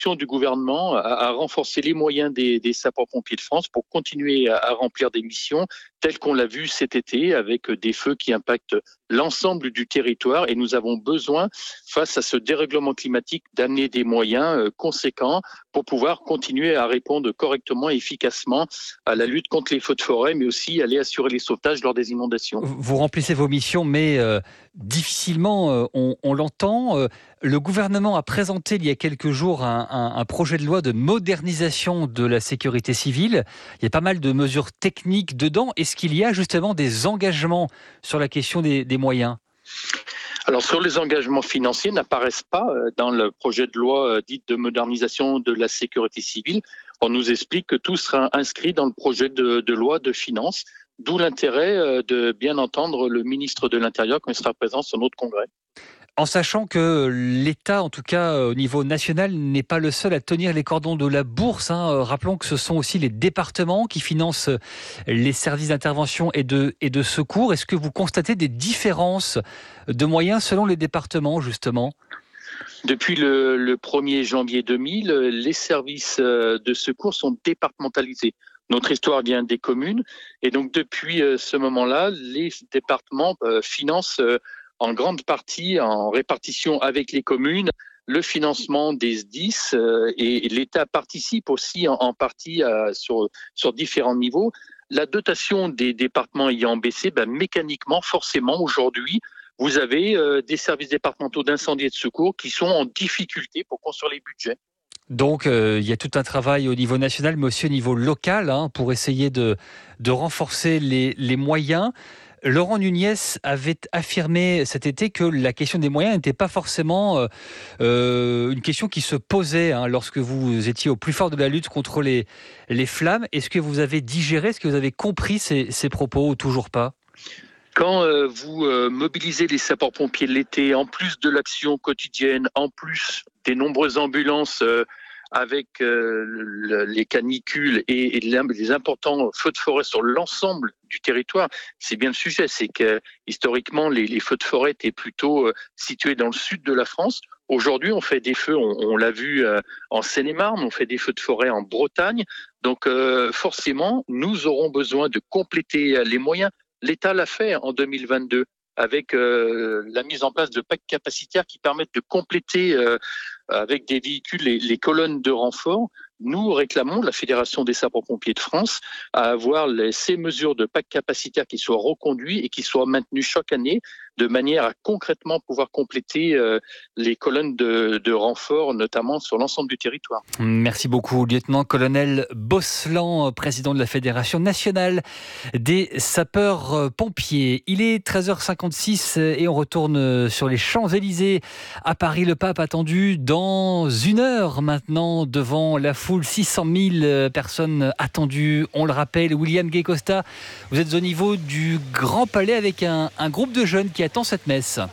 du gouvernement à renforcer les moyens des sapeurs-pompiers de France pour continuer à remplir des missions telles qu'on l'a vu cet été avec des feux qui impactent l'ensemble du territoire. Et nous avons besoin, face à ce dérèglement climatique, d'amener des moyens conséquents pour pouvoir continuer à répondre correctement et efficacement à la lutte contre les feux de forêt, mais aussi aller assurer les sauvetages lors des inondations. Vous remplissez vos missions, mais difficilement, on l'entend. Le gouvernement a présenté il y a quelques jours un projet de loi de modernisation de la sécurité civile. Il y a pas mal de mesures techniques dedans. Est-ce qu'il y a justement des engagements sur la question des moyens ? Alors sur les engagements financiers n'apparaissent pas dans le projet de loi dit de modernisation de la sécurité civile. On nous explique que tout sera inscrit dans le projet de loi de finances, d'où l'intérêt de bien entendre le ministre de l'Intérieur quand il sera présent sur notre congrès. En sachant que l'État, en tout cas au niveau national, n'est pas le seul à tenir les cordons de la bourse. Rappelons que ce sont aussi les départements qui financent les services d'intervention et de secours. Est-ce que vous constatez des différences de moyens selon les départements, justement ? Depuis le 1er janvier 2000, les services de secours sont départementalisés. Notre histoire vient des communes et donc depuis ce moment-là, les départements financent en grande partie, en répartition avec les communes, le financement des SDIS et l'État participe aussi en partie sur différents niveaux. La dotation des départements ayant baissé, mécaniquement, forcément, aujourd'hui, vous avez des services départementaux d'incendie et de secours qui sont en difficulté pour construire les budgets. Donc, il y a tout un travail au niveau national, mais aussi au niveau local, pour essayer de renforcer les moyens. Laurent Nunez avait affirmé cet été que la question des moyens n'était pas forcément une question qui se posait lorsque vous étiez au plus fort de la lutte contre les flammes. Est-ce que vous avez digéré, est-ce que vous avez compris ces propos ou toujours pas ? Quand vous mobilisez les sapeurs-pompiers l'été, en plus de l'action quotidienne, en plus des nombreuses ambulances avec les canicules et les importants feux de forêt sur l'ensemble du territoire, c'est bien le sujet. C'est que historiquement, les feux de forêt étaient plutôt situés dans le sud de la France. Aujourd'hui, on fait des feux, on l'a vu en Seine-et-Marne, on fait des feux de forêt en Bretagne. Donc forcément, nous aurons besoin de compléter les moyens. L'État l'a fait en 2022 avec la mise en place de packs capacitaires qui permettent de compléter avec des véhicules les colonnes de renfort. Nous réclamons, la Fédération des sapeurs-pompiers de France, à avoir ces mesures de packs capacitaires qui soient reconduits et qui soient maintenus chaque année de manière à concrètement pouvoir compléter les colonnes de renfort, notamment sur l'ensemble du territoire. Merci beaucoup, lieutenant-colonel Bosselan, président de la Fédération nationale des sapeurs-pompiers. Il est 13h56 et on retourne sur les Champs-Élysées à Paris. Le pape attendu dans 1 heure maintenant devant la foule. 600 000 personnes attendues, on le rappelle. William Gay-Costa, vous êtes au niveau du Grand Palais avec un groupe de jeunes qui attend cette messe.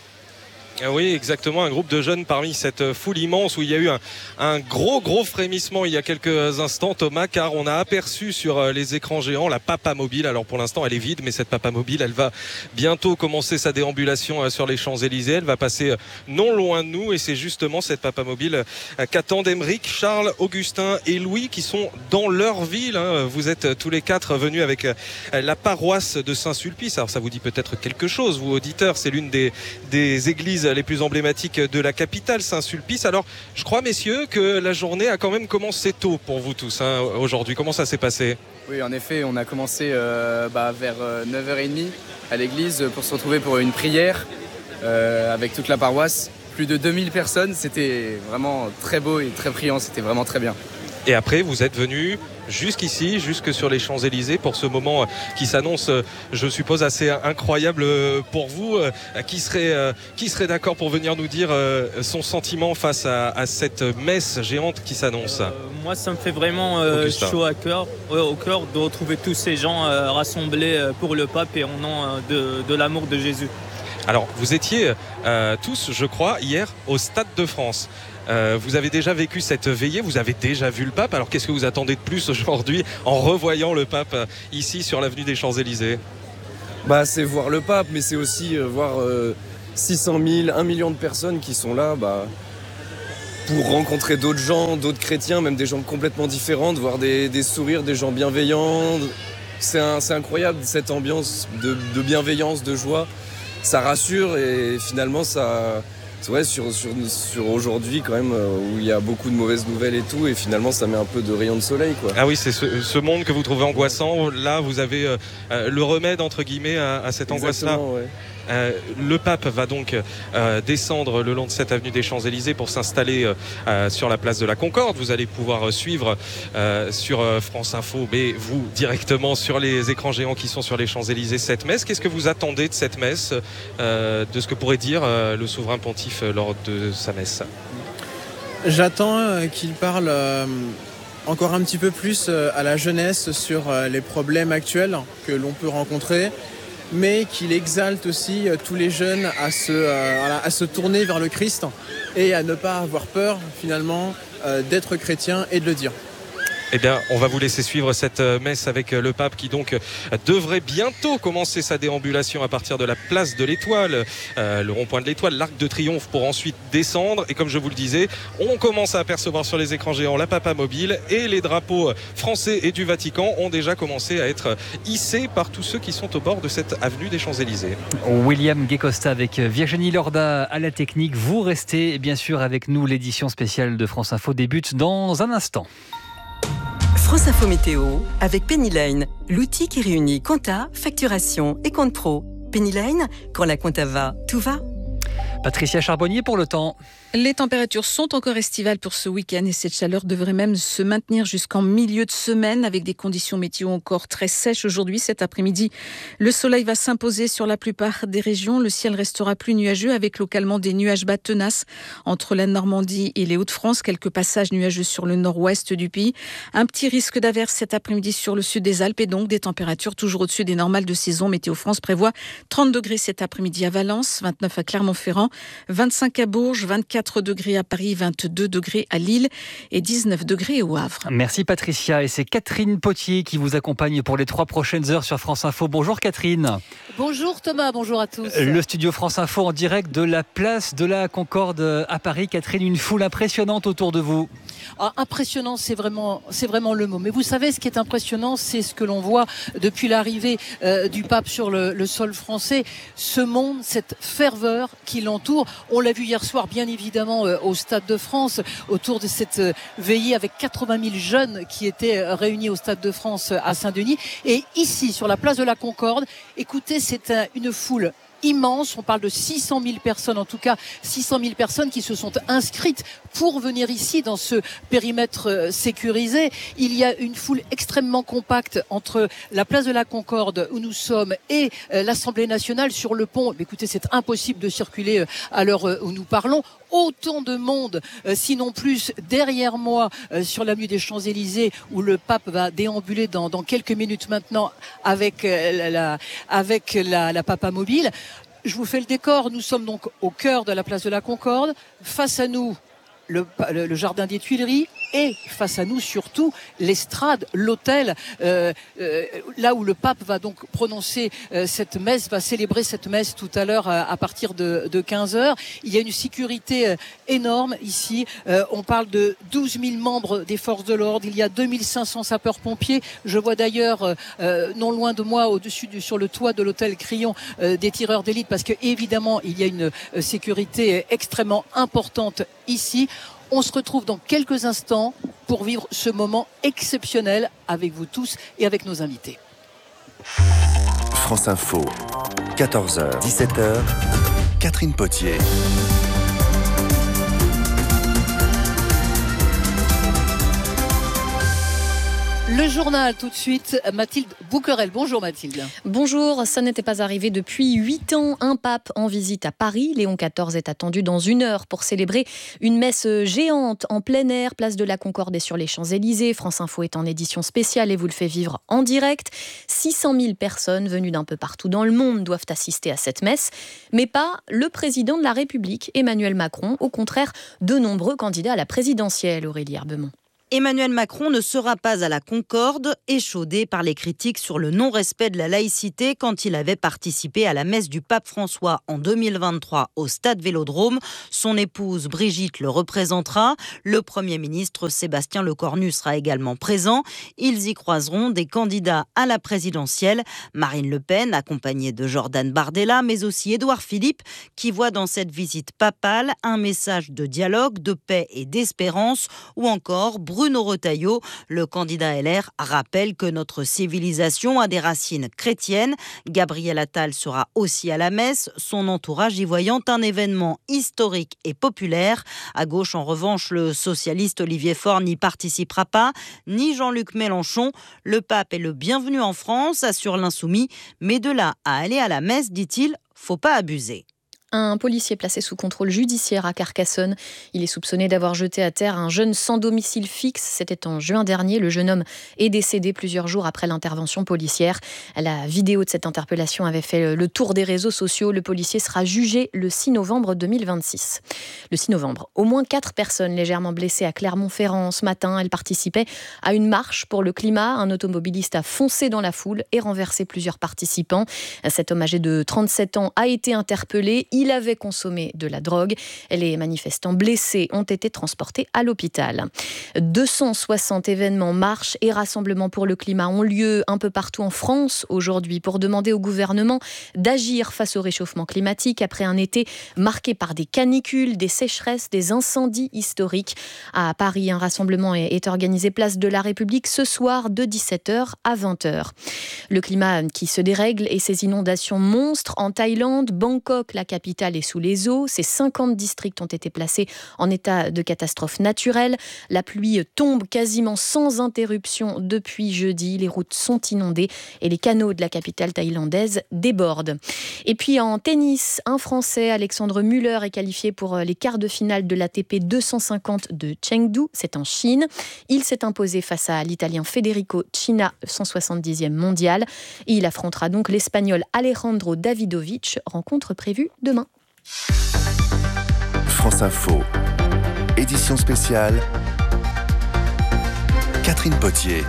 Oui, exactement, un groupe de jeunes parmi cette foule immense où il y a eu un gros frémissement il y a quelques instants, Thomas, car on a aperçu sur les écrans géants la Papa Mobile. Alors pour l'instant elle est vide, mais cette Papa Mobile, elle va bientôt commencer sa déambulation sur les Champs-Élysées. Elle va passer non loin de nous et c'est justement cette Papa Mobile qu'attendent Émeric, Charles, Augustin et Louis qui sont dans leur ville. Vous êtes tous les 4 venus avec la paroisse de Saint-Sulpice. Alors ça vous dit peut-être quelque chose, vous auditeurs, c'est l'une des églises les plus emblématiques de la capitale, Saint-Sulpice. Alors, je crois, messieurs, que la journée a quand même commencé tôt pour vous tous aujourd'hui. Comment ça s'est passé ? Oui, en effet, on a commencé vers 9h30 à l'église pour se retrouver pour une prière avec toute la paroisse. Plus de 2000 personnes, c'était vraiment très beau et très priant, c'était vraiment très bien. Et après, vous êtes venus jusqu'ici, jusque sur les Champs-Élysées pour ce moment qui s'annonce, je suppose, assez incroyable pour vous. Qui serait d'accord pour venir nous dire son sentiment face à cette messe géante qui s'annonce ? Moi, ça me fait vraiment chaud au cœur de retrouver tous ces gens rassemblés pour le pape et au nom de l'amour de Jésus. Alors, vous étiez tous, je crois, hier au Stade de France. Vous avez déjà vécu cette veillée, vous avez déjà vu le pape. Alors qu'est-ce que vous attendez de plus aujourd'hui en revoyant le pape ici sur l'avenue des Champs-Élysées ? C'est voir le pape, mais c'est aussi voir 600 000, 1 million de personnes qui sont là. pour rencontrer d'autres gens, d'autres chrétiens, même des gens complètement différents, de voir des sourires, des gens bienveillants. C'est incroyable cette ambiance de bienveillance, de joie. Ça rassure et finalement ça... Ouais, sur aujourd'hui quand même où il y a beaucoup de mauvaises nouvelles et tout, et finalement ça met un peu de rayon de soleil, quoi. Ah oui, c'est ce monde que vous trouvez angoissant. Là vous avez le remède entre guillemets à cette angoisse-là. Ouais. Le pape va donc descendre le long de cette avenue des Champs-Élysées pour s'installer sur la place de la Concorde. Vous allez pouvoir suivre sur France Info, mais vous directement sur les écrans géants qui sont sur les Champs-Élysées cette messe. Qu'est-ce que vous attendez de cette messe, de ce que pourrait dire le souverain pontife lors de sa messe? J'attends qu'il parle encore un petit peu plus à la jeunesse sur les problèmes actuels que l'on peut rencontrer, mais qu'il exalte aussi tous les jeunes à se tourner vers le Christ et à ne pas avoir peur finalement d'être chrétien et de le dire. Eh bien, on va vous laisser suivre cette messe avec le pape qui donc devrait bientôt commencer sa déambulation à partir de la place de l'Étoile, le rond-point de l'Étoile, l'Arc de Triomphe, pour ensuite descendre. Et comme je vous le disais, on commence à apercevoir sur les écrans géants la Papa Mobile, et les drapeaux français et du Vatican ont déjà commencé à être hissés par tous ceux qui sont au bord de cette avenue des Champs-Élysées. William Guécosta avec Virginie Lorda à la technique. Vous restez bien sûr avec nous. L'édition spéciale de France Info débute dans un instant. France Info Météo avec Pennyline, l'outil qui réunit compta, facturation et compte pro. Pennyline, quand la compta va, tout va. Patricia Charbonnier pour le temps. Les températures sont encore estivales pour ce week-end et cette chaleur devrait même se maintenir jusqu'en milieu de semaine avec des conditions météo encore très sèches aujourd'hui. Cet après-midi, le soleil va s'imposer sur la plupart des régions. Le ciel restera plus nuageux avec localement des nuages bas tenaces entre la Normandie et les Hauts-de-France. Quelques passages nuageux sur le nord-ouest du pays. Un petit risque d'averse cet après-midi sur le sud des Alpes et donc des températures toujours au-dessus des normales de saison. Météo France prévoit 30 degrés cet après-midi à Valence, 29 à Clermont-Ferrand, 25 à Bourges, 24 degrés à Paris, 22 degrés à Lille et 19 degrés au Havre. Merci Patricia, et c'est Catherine Potier qui vous accompagne pour les 3 prochaines heures sur France Info. Bonjour Catherine. Bonjour Thomas, bonjour à tous. Le studio France Info en direct de la place de la Concorde à Paris. Catherine, une foule impressionnante autour de vous. Impressionnant, c'est vraiment le mot. Mais vous savez, ce qui est impressionnant, c'est ce que l'on voit depuis l'arrivée du pape sur le sol français. Ce monde, cette ferveur qui l'entoure. On l'a vu hier soir, bien évidemment, au Stade de France, autour de cette veillée avec 80 000 jeunes qui étaient réunis au Stade de France à Saint-Denis. Et ici, sur la place de la Concorde, écoutez, c'est une foule immense, on parle de 600 000 personnes, en tout cas 600 000 personnes qui se sont inscrites pour venir ici dans ce périmètre sécurisé. Il y a une foule extrêmement compacte entre la place de la Concorde où nous sommes et l'Assemblée nationale sur le pont. Mais écoutez, c'est impossible de circuler à l'heure où nous parlons. Autant de monde, sinon plus, derrière moi sur l'avenue des Champs-Élysées où le pape va déambuler dans quelques minutes maintenant avec la Papa Mobile. Je vous fais le décor. Nous sommes donc au cœur de la place de la Concorde. Face à nous, le jardin des Tuileries, et face à nous surtout l'estrade, l'autel, là où le pape va donc prononcer cette messe, va célébrer cette messe tout à l'heure à partir de 15h. Il y a une sécurité énorme ici. On parle de 12 000 membres des forces de l'ordre. Il y a 2500 sapeurs-pompiers. Je vois d'ailleurs non loin de moi, au-dessus sur le toit de l'hôtel Crillon, des tireurs d'élite, parce que évidemment il y a une sécurité extrêmement importante ici. On se retrouve dans quelques instants pour vivre ce moment exceptionnel avec vous tous et avec nos invités. France Info, 14h, 17h, Catherine Potier. Le journal tout de suite, Mathilde Bouquerel. Bonjour Mathilde. Bonjour, ça n'était pas arrivé depuis 8 ans. Un pape en visite à Paris. Léon XIV est attendu dans 1 heure pour célébrer une messe géante en plein air, place de la Concorde et sur les Champs-Élysées. France Info est en édition spéciale et vous le fait vivre en direct. 600 000 personnes venues d'un peu partout dans le monde doivent assister à cette messe, mais pas le président de la République, Emmanuel Macron. Au contraire, de nombreux candidats à la présidentielle, Aurélie Herbemont. Emmanuel Macron ne sera pas à la Concorde, échaudé par les critiques sur le non-respect de la laïcité quand il avait participé à la messe du pape François en 2023 au Stade Vélodrome. Son épouse Brigitte le représentera. Le Premier ministre Sébastien Lecornu sera également présent. Ils y croiseront des candidats à la présidentielle. Marine Le Pen, accompagnée de Jordan Bardella, mais aussi Édouard Philippe, qui voit dans cette visite papale un message de dialogue, de paix et d'espérance, ou encore Bruno Retailleau, le candidat LR, rappelle que notre civilisation a des racines chrétiennes. Gabriel Attal sera aussi à la messe, son entourage y voyant un événement historique et populaire. À gauche, en revanche, le socialiste Olivier Faure n'y participera pas, ni Jean-Luc Mélenchon. Le pape est le bienvenu en France, assure l'Insoumis, mais de là à aller à la messe, dit-il, faut pas abuser. Un policier placé sous contrôle judiciaire à Carcassonne. Il est soupçonné d'avoir jeté à terre un jeune sans domicile fixe. C'était en juin dernier. Le jeune homme est décédé plusieurs jours après l'intervention policière. La vidéo de cette interpellation avait fait le tour des réseaux sociaux. Le policier sera jugé le 6 novembre 2026. Le 6 novembre, au moins 4 personnes légèrement blessées à Clermont-Ferrand. Ce matin, elles participaient à une marche pour le climat. Un automobiliste a foncé dans la foule et renversé plusieurs participants. Cet homme âgé de 37 ans a été interpellé. Il avait consommé de la drogue. Les manifestants blessés ont été transportés à l'hôpital. 260 événements, marches et rassemblements pour le climat ont lieu un peu partout en France aujourd'hui pour demander au gouvernement d'agir face au réchauffement climatique après un été marqué par des canicules, des sécheresses, des incendies historiques. À Paris, un rassemblement est organisé place de la République ce soir de 17h à 20h. Le climat qui se dérègle et ses inondations monstres en Thaïlande, Bangkok, la capitale est sous les eaux. Ces 50 districts ont été placés en état de catastrophe naturelle. La pluie tombe quasiment sans interruption depuis jeudi. Les routes sont inondées et les canaux de la capitale thaïlandaise débordent. Et puis en tennis, un Français, Alexandre Müller, est qualifié pour les quarts de finale de l'ATP 250 de Chengdu. C'est en Chine. Il s'est imposé face à l'Italien Federico Cina, 170e mondial. Et il affrontera donc l'Espagnol Alejandro Davidovich. Rencontre prévue demain. France Info, édition spéciale, Catherine Potier.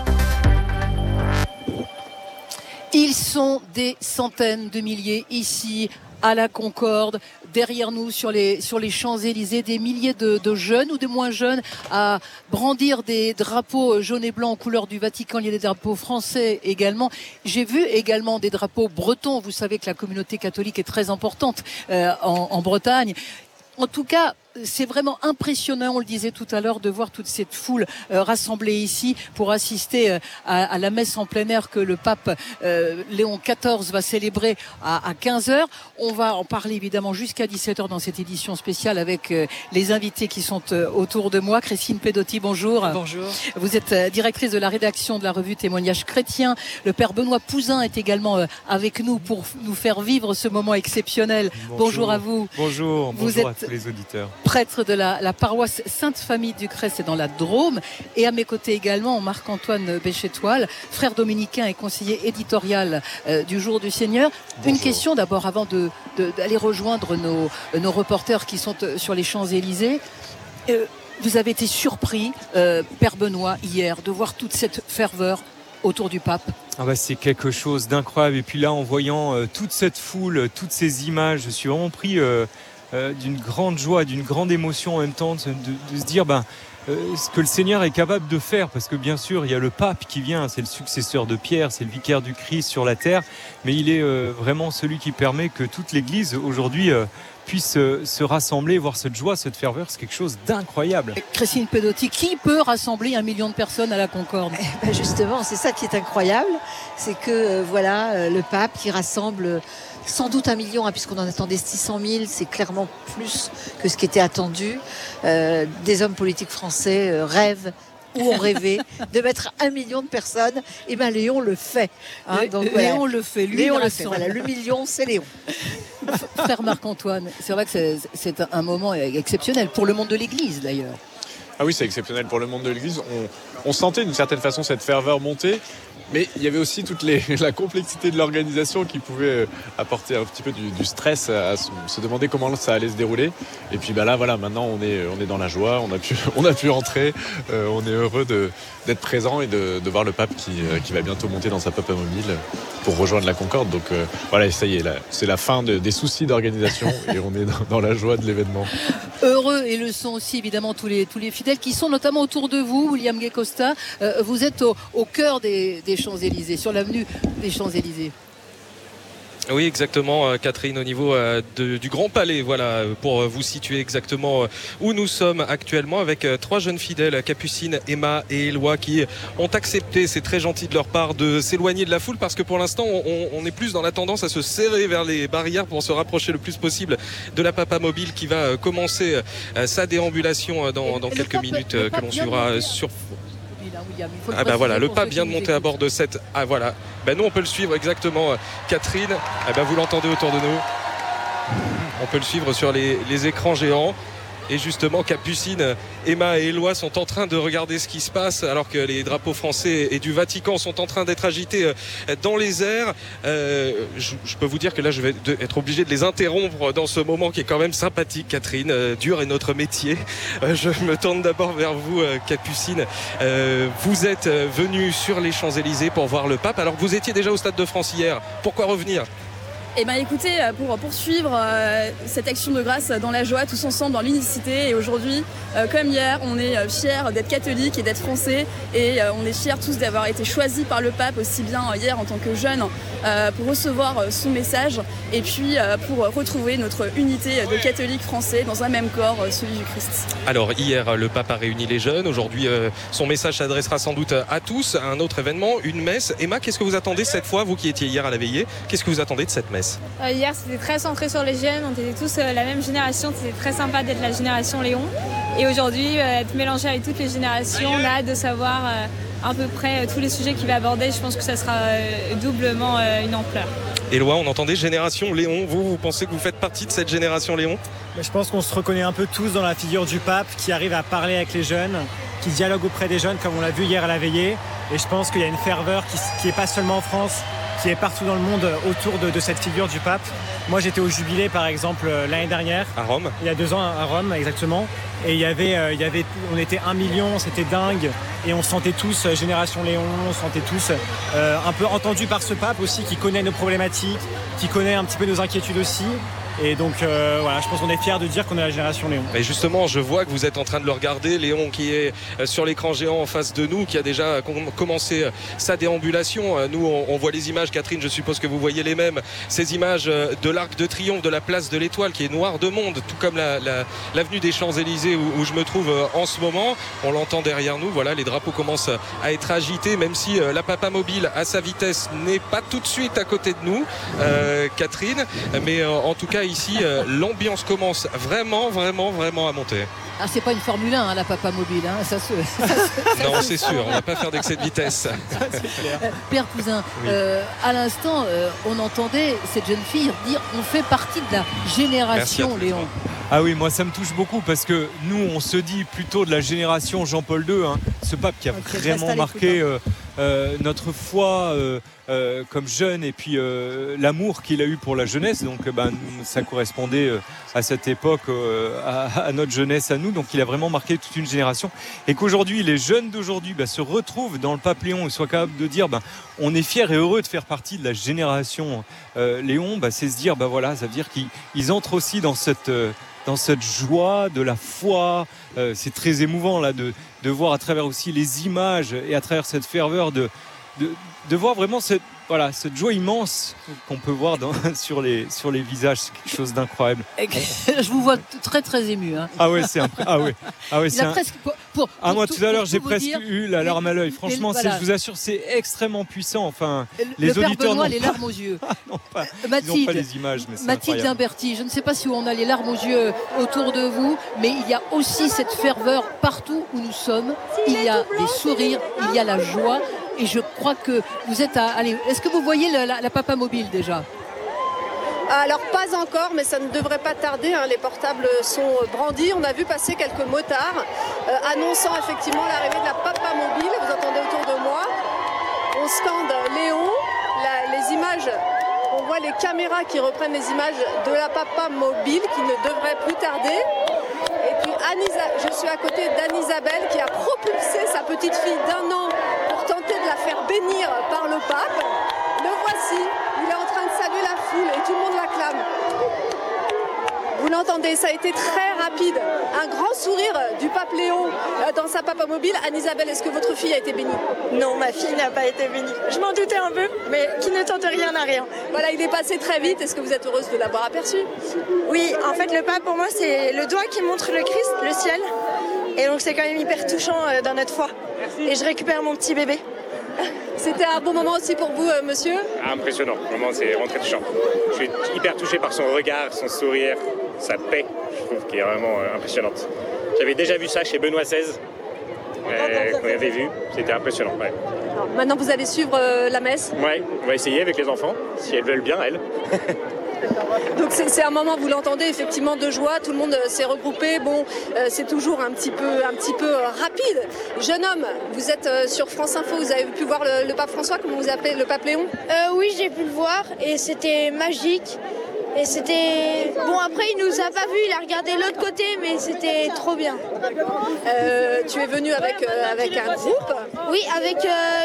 Ils sont des centaines de milliers ici à la Concorde, derrière nous sur les Champs-Élysées, des milliers de jeunes ou de moins jeunes à brandir des drapeaux jaunes et blancs en couleur du Vatican. Il y a des drapeaux français également. J'ai vu également des drapeaux bretons. Vous savez que la communauté catholique est très importante en Bretagne. En tout cas, c'est vraiment impressionnant, on le disait tout à l'heure, de voir toute cette foule rassemblée ici pour assister à la messe en plein air que le pape Léon XIV va célébrer à 15h. On va en parler évidemment jusqu'à 17h dans cette édition spéciale avec les invités qui sont autour de moi. Christine Pedotti, bonjour. Bonjour. Vous êtes directrice de la rédaction de la revue Témoignages chrétiens. Le père Benoît Pouzin est également avec nous pour nous faire vivre ce moment exceptionnel. Bonjour à vous. Bonjour, vous bonjour êtes à tous les auditeurs. Prêtre de la paroisse Sainte-Famille du Crest, c'est dans la Drôme. Et à mes côtés également, Marc-Antoine Béchétoile, frère dominicain et conseiller éditorial du Jour du Seigneur. Bonjour. Une question d'abord avant d'aller rejoindre nos reporters qui sont sur les Champs-Élysées. Vous avez été surpris, Père Benoît, hier, de voir toute cette ferveur autour du pape. C'est quelque chose d'incroyable. Et puis là, en voyant toute cette foule, toutes ces images, je suis vraiment pris d'une grande joie, d'une grande émotion en même temps, de se dire ce que le Seigneur est capable de faire, parce que bien sûr il y a le pape qui vient, c'est le successeur de Pierre, c'est le vicaire du Christ sur la terre, mais il est vraiment celui qui permet que toute l'Église aujourd'hui puisse se rassembler, voir cette joie, cette ferveur. C'est quelque chose d'incroyable. Christine Pedotti, qui peut rassembler 1 million de personnes à la Concorde ? Justement, c'est ça qui est incroyable, c'est que le pape qui rassemble sans doute 1 million, puisqu'on en attendait 600 000, c'est clairement plus que ce qui était attendu. Des hommes politiques français rêvent ou ont rêvé de mettre 1 million de personnes. Et Léon le fait. Donc, Léon le fait. Lui, Léon le fait. Voilà, le million, c'est Léon. Frère Marc-Antoine, c'est vrai que c'est un moment exceptionnel pour le monde de l'Église d'ailleurs. Ah oui, c'est exceptionnel pour le monde de l'église. On sentait d'une certaine façon cette ferveur monter, mais il y avait aussi toute la complexité de l'organisation qui pouvait apporter un petit peu du stress à se demander comment ça allait se dérouler. Et puis là, voilà, maintenant on est dans la joie, on a pu entrer, on est heureux d'être présent et de voir le pape qui va bientôt monter dans sa Papa Mobile pour rejoindre la Concorde. Donc voilà, ça y est, c'est la fin des soucis d'organisation et on est dans la joie de l'événement. Heureux, et le sont aussi évidemment tous les fidèles qui sont notamment autour de vous. William Gay Costa, vous êtes au cœur des Champs-Élysées, sur l'avenue des Champs-Élysées. Oui, exactement, Catherine, au niveau du Grand Palais, voilà, pour vous situer exactement où nous sommes actuellement, avec 3 jeunes fidèles, Capucine, Emma et Éloi, qui ont accepté, c'est très gentil de leur part, de s'éloigner de la foule, parce que pour l'instant, on est plus dans la tendance à se serrer vers les barrières pour se rapprocher le plus possible de la Papa Mobile, qui va commencer sa déambulation dans quelques minutes, que l'on suivra sur... Ah bah voilà, le pape vient de monter à bord de cette... Ah voilà, nous on peut le suivre exactement, Catherine. Vous l'entendez autour de nous. On peut le suivre sur les écrans géants. Et justement, Capucine, Emma et Éloi sont en train de regarder ce qui se passe, alors que les drapeaux français et du Vatican sont en train d'être agités dans les airs. Je peux vous dire que là, je vais être obligé de les interrompre dans ce moment qui est quand même sympathique, Catherine. Dur est notre métier. Je me tourne d'abord vers vous, Capucine. Vous êtes venue sur les Champs-Élysées pour voir le pape, alors que vous étiez déjà au Stade de France hier. Pourquoi revenir ? Eh bien écoutez, pour poursuivre cette action de grâce dans la joie, tous ensemble, dans l'unicité. Et aujourd'hui, comme hier, on est fiers d'être catholiques et d'être français. Et on est fiers tous d'avoir été choisis par le pape, aussi bien hier en tant que jeunes, pour recevoir son message. Et puis pour retrouver notre unité de catholiques français dans un même corps, celui du Christ. Alors hier, le pape a réuni les jeunes. Aujourd'hui, son message s'adressera sans doute à tous. Un autre événement, une messe. Emma, qu'est-ce que vous attendez cette fois, vous qui étiez hier à la veillée? Qu'est-ce que vous attendez de cette messe? Hier, c'était très centré sur les jeunes. On était tous la même génération. C'était très sympa d'être la génération Léon. Et aujourd'hui, être mélangé avec toutes les générations, on a hâte de savoir à peu près tous les sujets qu'il va aborder. Je pense que ça sera doublement une ampleur. Éloi, on entendait génération Léon. Vous pensez que vous faites partie de cette génération Léon? Je pense qu'on se reconnaît un peu tous dans la figure du pape qui arrive à parler avec les jeunes, qui dialogue auprès des jeunes comme on l'a vu hier à la veillée. Et je pense qu'il y a une ferveur qui n'est pas seulement en France, qui est partout dans le monde autour de cette figure du pape. Moi, j'étais au Jubilé, par exemple, l'année dernière. À Rome. Il y a 2 ans, à Rome, exactement. Et on était 1 million, c'était dingue. Et on se sentait tous, Génération Léon, on se sentait tous un peu entendus par ce pape aussi, qui connaît nos problématiques, qui connaît un petit peu nos inquiétudes aussi. Et donc voilà, je pense qu'on est fiers de dire qu'on est la génération Léon. Et justement, je vois que vous êtes en train de le regarder, Léon, qui est sur l'écran géant en face de nous, qui a déjà commencé sa déambulation. Nous, on voit les images, Catherine, je suppose que vous voyez les mêmes, ces images de l'Arc de Triomphe, de la place de l'Étoile, qui est noire de monde, tout comme l'avenue des Champs-Élysées où je me trouve en ce moment. On l'entend derrière nous, voilà, les drapeaux commencent à être agités, même si la Papa Mobile, à sa vitesse, n'est pas tout de suite à côté de nous, Catherine. Mais en tout cas, ici, l'ambiance commence vraiment à monter. Ah, c'est pas une Formule 1, la Papa Mobile, hein. Non, c'est sûr, on va pas faire d'excès de vitesse. Père Cousin, oui. À l'instant, on entendait cette jeune fille dire on fait partie de la génération Léon. Ah oui, moi ça me touche beaucoup parce que nous on se dit plutôt de la génération Jean-Paul II, hein, ce pape qui a vraiment marqué notre foi comme jeune, et puis l'amour qu'il a eu pour la jeunesse. Donc ça correspondait à cette époque à notre jeunesse à nous. Donc il a vraiment marqué toute une génération, et qu'aujourd'hui les jeunes d'aujourd'hui se retrouvent dans le pape Léon et soient capables de dire on est fiers et heureux de faire partie de la génération Léon. C'est se dire voilà, ça veut dire qu'ils entrent aussi dans cette joie de la foi. C'est très émouvant là de voir à travers aussi les images et à travers cette ferveur de voir vraiment cette joie immense qu'on peut voir sur les visages. C'est quelque chose d'incroyable. Je vous vois très très ému. Hein. Ah ouais, c'est presque moi tout à l'heure j'ai presque eu la larme à l'œil. Franchement, je vous assure, c'est extrêmement puissant. Enfin, les auditeurs n'ont les larmes aux yeux. Ils n'ont pas les images, mais c'est Mathilde Imberti, je ne sais pas si on a les larmes aux yeux autour de vous, mais il y a aussi cette ferveur partout où nous sommes. Il y a des sourires, il y a la joie. Et je crois que vous êtes allez, est-ce que vous voyez la Papa Mobile déjà? Alors pas encore, mais ça ne devrait pas tarder, hein. Les portables sont brandis. On a vu passer quelques motards annonçant effectivement l'arrivée de la Papa Mobile. Vous entendez autour de moi. On scande Léon, les images, on voit les caméras qui reprennent les images de la Papa Mobile qui ne devrait plus tarder. Et puis je suis à côté d'Anne-Isabelle qui a propulsé sa petite fille d'1 an pour tenter de la faire bénir par le pape. Le voici, il est en train de saluer la foule et tout le monde l'acclame. Vous l'entendez, ça a été très rapide. Un grand sourire du pape Léon dans sa Papa Mobile. Anne-Isabelle, est-ce que votre fille a été bénie? Non, ma fille n'a pas été bénie. Je m'en doutais un peu, mais qui ne tente rien n'a rien. Voilà, il est passé très vite. Est-ce que vous êtes heureuse de l'avoir aperçu? Oui, en fait, le pape, pour moi, c'est le doigt qui montre le Christ, le ciel. Et donc, c'est quand même hyper touchant dans notre foi. Et je récupère mon petit bébé. C'était un bon moment aussi pour vous, monsieur? Impressionnant, vraiment, c'est vraiment très touchant. Je suis hyper touché par son regard, son sourire, sa paix, je trouve, qui est vraiment impressionnante. J'avais déjà vu ça chez Benoît XVI, qu'on avait vu, c'était impressionnant. Ouais. Alors, maintenant, vous allez suivre la messe? Ouais, on va essayer avec les enfants, si elles veulent bien, elles. Donc c'est un moment, vous l'entendez, effectivement de joie, tout le monde s'est regroupé. Bon, c'est toujours un petit peu rapide. Jeune homme, vous êtes sur France Info, vous avez pu voir le pape François, comment vous appelez, le pape Léon? Oui, j'ai pu le voir et c'était magique. Et c'était... Bon, après, il nous a pas vus, il a regardé l'autre côté, mais c'était trop bien. Tu es venu avec un groupe? Oui, avec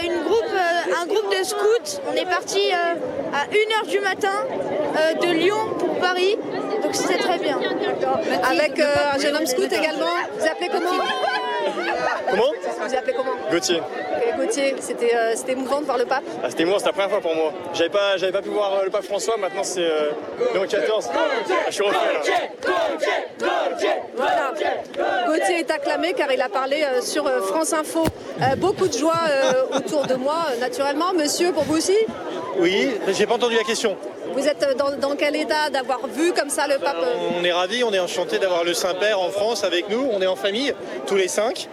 un groupe de scouts. On est parti à 1h du matin de Lyon pour Paris, donc c'était très bien. Avec un jeune homme scout également. Vous appelez comment? Comment? Vous appelez comment? Gauthier. Gauthier, c'était émouvant de voir le pape? C'était émouvant, c'était la première fois pour moi. J'avais pas pu voir le pape François, maintenant c'est Léon XIV. Je suis refait là. Voilà. Gauthier est acclamé car il a parlé sur France Info. Beaucoup de joie autour de moi, naturellement. Monsieur, pour vous aussi? Oui, j'ai pas entendu la question. Vous êtes dans quel état d'avoir vu comme ça le pape? On est ravis, on est enchantés d'avoir le Saint-Père en France avec nous. On est en famille, tous les 5.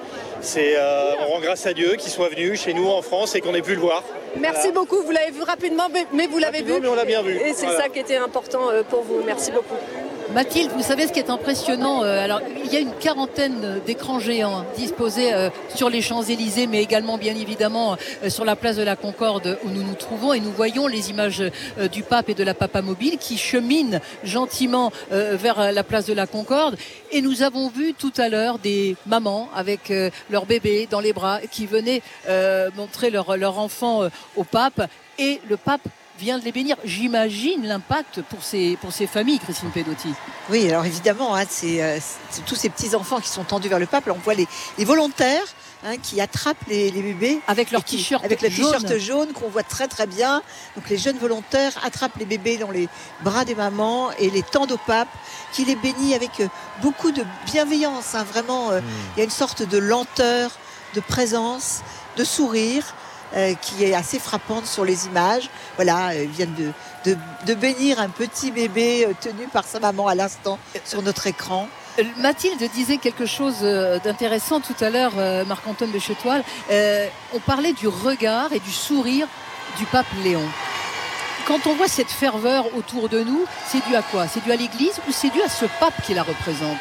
On rend grâce à Dieu qu'il soit venu chez nous en France et qu'on ait pu le voir. Merci beaucoup, vous l'avez vu rapidement, mais vous l'avez vu. Mais on l'a bien vu. Et c'est ça qui était important pour vous. Merci beaucoup. Mathilde, vous savez ce qui est impressionnant, alors il y a une quarantaine d'écrans géants disposés sur les Champs-Élysées, mais également bien évidemment sur la place de la Concorde où nous nous trouvons, et nous voyons les images du pape et de la Papa Mobile qui cheminent gentiment vers la place de la Concorde, et nous avons vu tout à l'heure des mamans avec leur bébé dans les bras qui venaient montrer leur enfant au pape, et le pape vient de les bénir. J'imagine l'impact pour ces familles, Christine Pedotti. Oui, alors évidemment, c'est tous ces petits-enfants qui sont tendus vers le pape. Là, on voit les volontaires qui attrapent les bébés. Avec leur t-shirt jaune. Avec le t-shirt jaune qu'on voit très très bien. Donc les jeunes volontaires attrapent les bébés dans les bras des mamans et les tendent au pape, qui les bénit avec beaucoup de bienveillance. Vraiment, il y a une sorte de lenteur, de présence, de sourire, qui est assez frappante sur les images. Voilà, ils viennent de bénir un petit bébé tenu par sa maman à l'instant sur notre écran. Mathilde disait quelque chose d'intéressant tout à l'heure, Marc-Antoine de Chetoile. On parlait du regard et du sourire du pape Léon. Quand on voit cette ferveur autour de nous, c'est dû à quoi? C'est dû à l'Église ou c'est dû à ce pape qui la représente?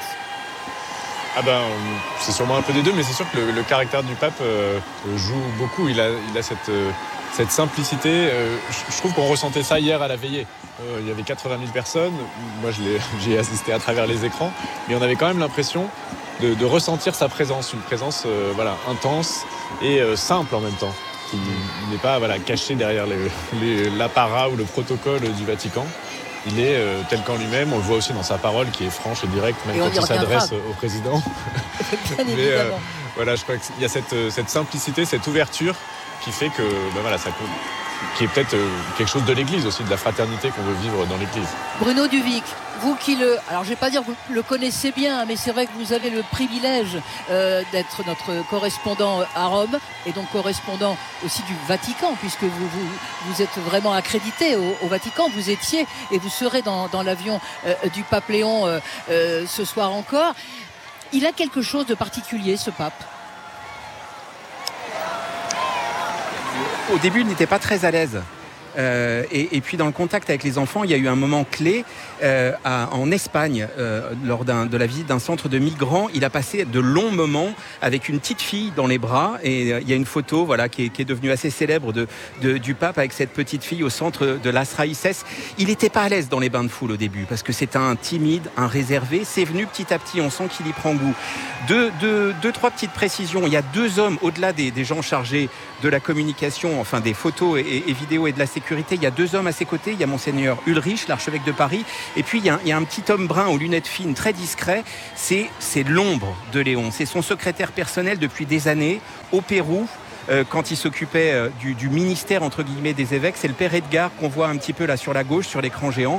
C'est sûrement un peu des deux, mais c'est sûr que le caractère du pape joue beaucoup. Il a cette simplicité. Je trouve qu'on ressentait ça hier à la veillée. Il y avait 80 000 personnes. Moi, j'ai assisté à travers les écrans. Mais on avait quand même l'impression de ressentir sa présence. Une présence intense et simple en même temps. Qui n'est pas caché derrière l'apparat ou le protocole du Vatican. Il est tel qu'en lui-même, on le voit aussi dans sa parole qui est franche et directe, même quand il s'adresse au président. Mais je crois qu'il y a cette simplicité, cette ouverture qui fait que qui est peut-être quelque chose de l'Église aussi, de la fraternité qu'on veut vivre dans l'Église. Bruno Duvic, vous qui alors je ne vais pas dire que vous le connaissez bien, mais c'est vrai que vous avez le privilège d'être notre correspondant à Rome, et donc correspondant aussi du Vatican, puisque vous êtes vraiment accrédité au Vatican. Vous étiez et vous serez dans l'avion du pape Léon ce soir encore. Il a quelque chose de particulier, ce pape? Au début, il n'était pas très à l'aise. Et puis dans le contact avec les enfants, il y a eu un moment clé en Espagne, lors de la visite d'un centre de migrants. Il a passé de longs moments avec une petite fille dans les bras, et il y a une photo qui est devenue assez célèbre du pape avec cette petite fille au centre de Las Raíces. Il n'était pas à l'aise dans les bains de foule au début, parce que c'est un timide, un réservé. C'est venu petit à petit, on sent qu'il y prend goût. Trois petites précisions. Il y a 2 hommes, au-delà des gens chargés de la communication, enfin des photos et vidéos et de la sécurité. Il y a 2 hommes à ses côtés. Il y a Monseigneur Ulrich, l'archevêque de Paris. Et puis il y a un petit homme brun aux lunettes fines, très discret. C'est l'ombre de Léon. C'est son secrétaire personnel depuis des années au Pérou. Quand il s'occupait du ministère entre guillemets des évêques, c'est le père Edgar qu'on voit un petit peu là sur la gauche, sur l'écran géant.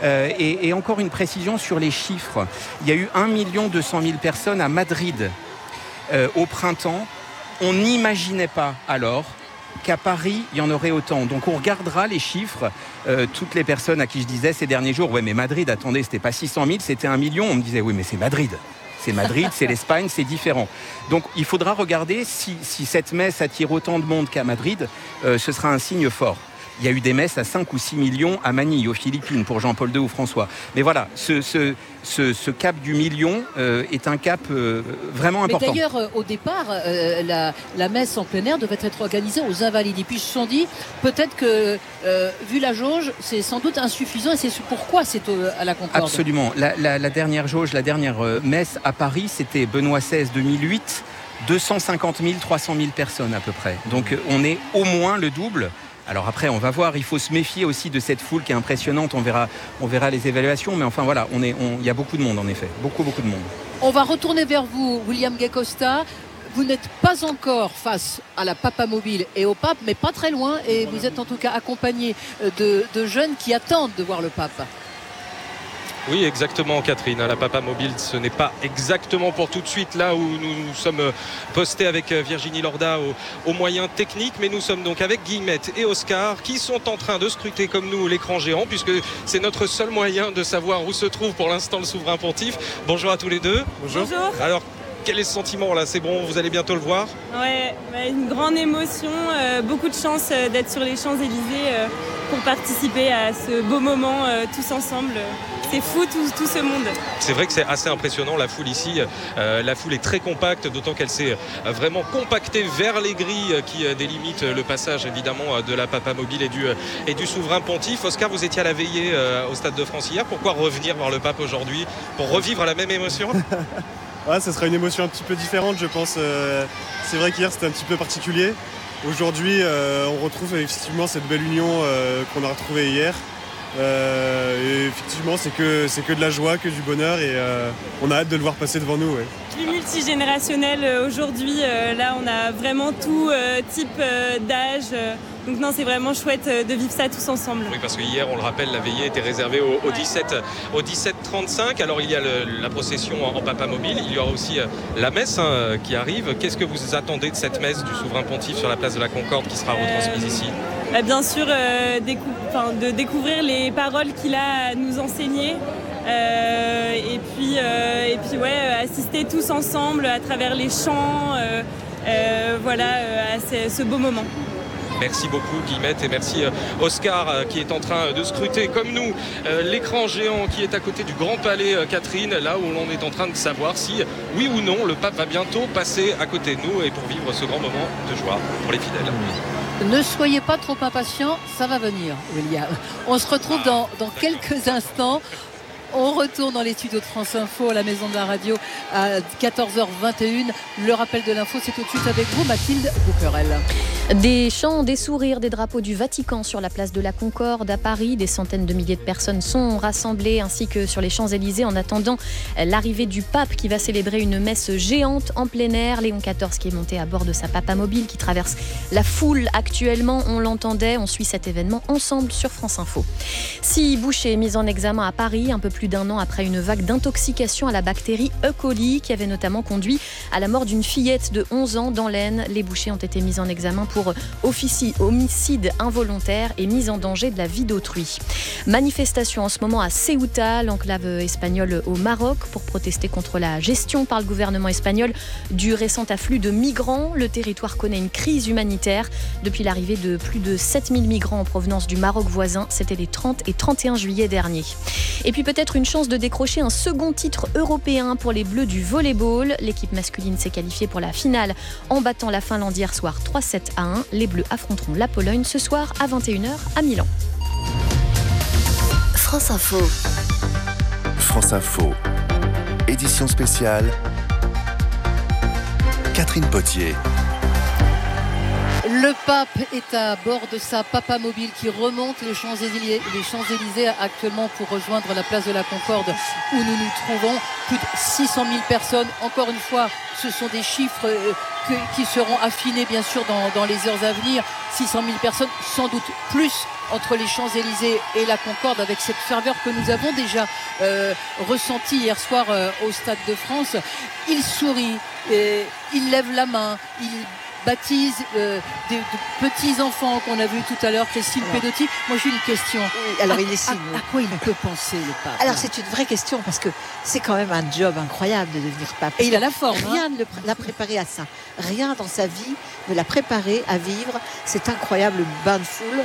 Et encore une précision sur les chiffres. Il y a eu 1 200 000 personnes à Madrid au printemps. On n'imaginait pas alors qu'à Paris, il y en aurait autant. Donc on regardera les chiffres. Toutes les personnes à qui je disais ces derniers jours, ouais mais Madrid, attendez, c'était pas 600 000, c'était 1 million. On me disait, oui mais c'est Madrid. C'est Madrid, c'est l'Espagne, c'est différent. Donc il faudra regarder si cette messe attire autant de monde qu'à Madrid, ce sera un signe fort. Il y a eu des messes à 5 ou 6 millions à Manille, aux Philippines, pour Jean-Paul II ou François. Mais voilà, ce cap du million est un cap vraiment important. Mais d'ailleurs, au départ, la messe en plein air devait être organisée aux Invalides. Et puis ils se sont dit, peut-être que, vu la jauge, c'est sans doute insuffisant. Et c'est pourquoi c'est à la Concorde. Absolument. La dernière jauge, la dernière messe à Paris, c'était Benoît XVI 2008, 250 000, 300 000 personnes à peu près. Donc on est au moins le double. Alors après, on va voir, il faut se méfier aussi de cette foule qui est impressionnante, on verra les évaluations, mais enfin voilà, il y a beaucoup de monde en effet, beaucoup de monde. On va retourner vers vous, William Gay-Costa. Vous n'êtes pas encore face à la Papamobile et au pape, mais pas très loin, et vous êtes en tout cas accompagné de jeunes qui attendent de voir le pape. Oui, exactement, Catherine. La Papamobile, ce n'est pas exactement pour tout de suite là où nous sommes postés avec Virginie Lorda aux moyens techniques, mais nous sommes donc avec Guillemette et Oscar qui sont en train de scruter comme nous l'écran géant, puisque c'est notre seul moyen de savoir où se trouve pour l'instant le souverain pontife. Bonjour à tous les deux. Bonjour. Alors, quel est ce sentiment là? C'est bon, vous allez bientôt le voir? Ouais, une grande émotion, beaucoup de chance d'être sur les Champs-Élysées pour participer à ce beau moment tous ensemble. C'est fou tout ce monde. C'est vrai que c'est assez impressionnant la foule ici. La foule est très compacte, d'autant qu'elle s'est vraiment compactée vers les grilles qui délimitent le passage évidemment de la Papamobile et du souverain pontife. Oscar, vous étiez à la veillée au Stade de France hier. Pourquoi revenir voir le pape aujourd'hui? Pour revivre la même émotion? Ouais, ça sera une émotion un petit peu différente, je pense. C'est vrai qu'hier c'était un petit peu particulier. Aujourd'hui, on retrouve effectivement cette belle union qu'on a retrouvée hier. Et effectivement, c'est que de la joie, que du bonheur, et on a hâte de le voir passer devant nous. Ouais. Plus multigénérationnel aujourd'hui, là on a vraiment tout type d'âge. Donc non, c'est vraiment chouette de vivre ça tous ensemble. Oui, parce que hier, on le rappelle, la veillée était réservée au 17h35. Alors il y a la procession en Papamobile, il y aura aussi la messe qui arrive. Qu'est-ce que vous attendez de cette messe du souverain pontife sur la place de la Concorde qui sera retransmise ici? Bien sûr, de découvrir les paroles qu'il a à nous enseigner. Et puis assister tous ensemble à travers les chants à ce beau moment. Merci beaucoup Guillemette et merci Oscar qui est en train de scruter comme nous l'écran géant qui est à côté du Grand Palais Catherine, là où l'on est en train de savoir si oui ou non le pape va bientôt passer à côté de nous et pour vivre ce grand moment de joie pour les fidèles. Ne soyez pas trop impatients, ça va venir William. On se retrouve dans quelques instants. On retourne dans les studios de France Info à la Maison de la Radio à 14h21. Le rappel de l'info, c'est tout de suite avec vous, Mathilde Bouquerel. Des chants, des sourires, des drapeaux du Vatican sur la place de la Concorde à Paris. Des centaines de milliers de personnes sont rassemblées ainsi que sur les Champs-Élysées en attendant l'arrivée du pape qui va célébrer une messe géante en plein air. Léon XIV qui est monté à bord de sa Papamobile qui traverse la foule actuellement. On l'entendait, on suit cet événement ensemble sur France Info. 6 bouchers mis en examen à Paris, un peu plus plus d'1 an après une vague d'intoxication à la bactérie E. coli qui avait notamment conduit à la mort d'une fillette de 11 ans dans l'Aisne. Les bouchers ont été mis en examen pour homicide involontaire et mise en danger de la vie d'autrui. Manifestation en ce moment à Ceuta, l'enclave espagnole au Maroc, pour protester contre la gestion par le gouvernement espagnol du récent afflux de migrants. Le territoire connaît une crise humanitaire depuis l'arrivée de plus de 7000 migrants en provenance du Maroc voisin. C'était les 30 et 31 juillet dernier. Et puis peut-être une chance de décrocher un second titre européen pour les Bleus du volleyball. L'équipe masculine s'est qualifiée pour la finale en battant la Finlande hier soir 3-7-1. Les Bleus affronteront la Pologne ce soir à 21h à Milan. France Info. France Info. Édition spéciale. Catherine Potier. Le pape est à bord de sa papamobile qui remonte les Champs-Élysées actuellement pour rejoindre la place de la Concorde où nous nous trouvons. Plus de 600 000 personnes. Encore une fois, ce sont des chiffres qui seront affinés bien sûr dans les heures à venir. 600 000 personnes, sans doute plus entre les Champs-Élysées et la Concorde, avec cette ferveur que nous avons déjà ressentie hier soir au Stade de France. Il sourit, il lève la main, il baptise des petits-enfants qu'on a vus tout à l'heure, Christine Pedotti. Moi, j'ai une question. Alors, il est signe. À quoi il peut penser, le pape? Alors, c'est une vraie question, parce que c'est quand même un job incroyable de devenir pape. Et il a la forme. Rien ne l'a préparé à ça. Rien dans sa vie ne l'a préparé à vivre cet incroyable bain de foule.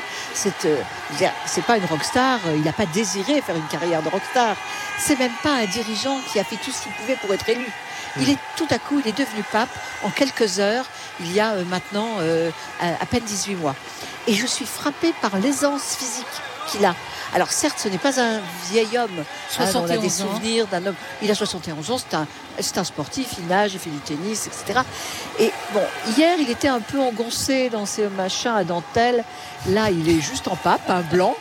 C'est pas une rockstar. Il n'a pas désiré faire une carrière de rockstar. C'est même pas un dirigeant qui a fait tout ce qu'il pouvait pour être élu. Il est devenu pape en quelques heures, il y a maintenant à peine 18 mois. Et je suis frappée par l'aisance physique qu'il a. Alors certes, ce n'est pas un vieil homme, on a des souvenirs d'un homme. Il a 71 ans, c'est un sportif, il nage, il fait du tennis, etc. Et bon, hier, il était un peu engoncé dans ses machins à dentelle. Là, il est juste en pape, un blanc.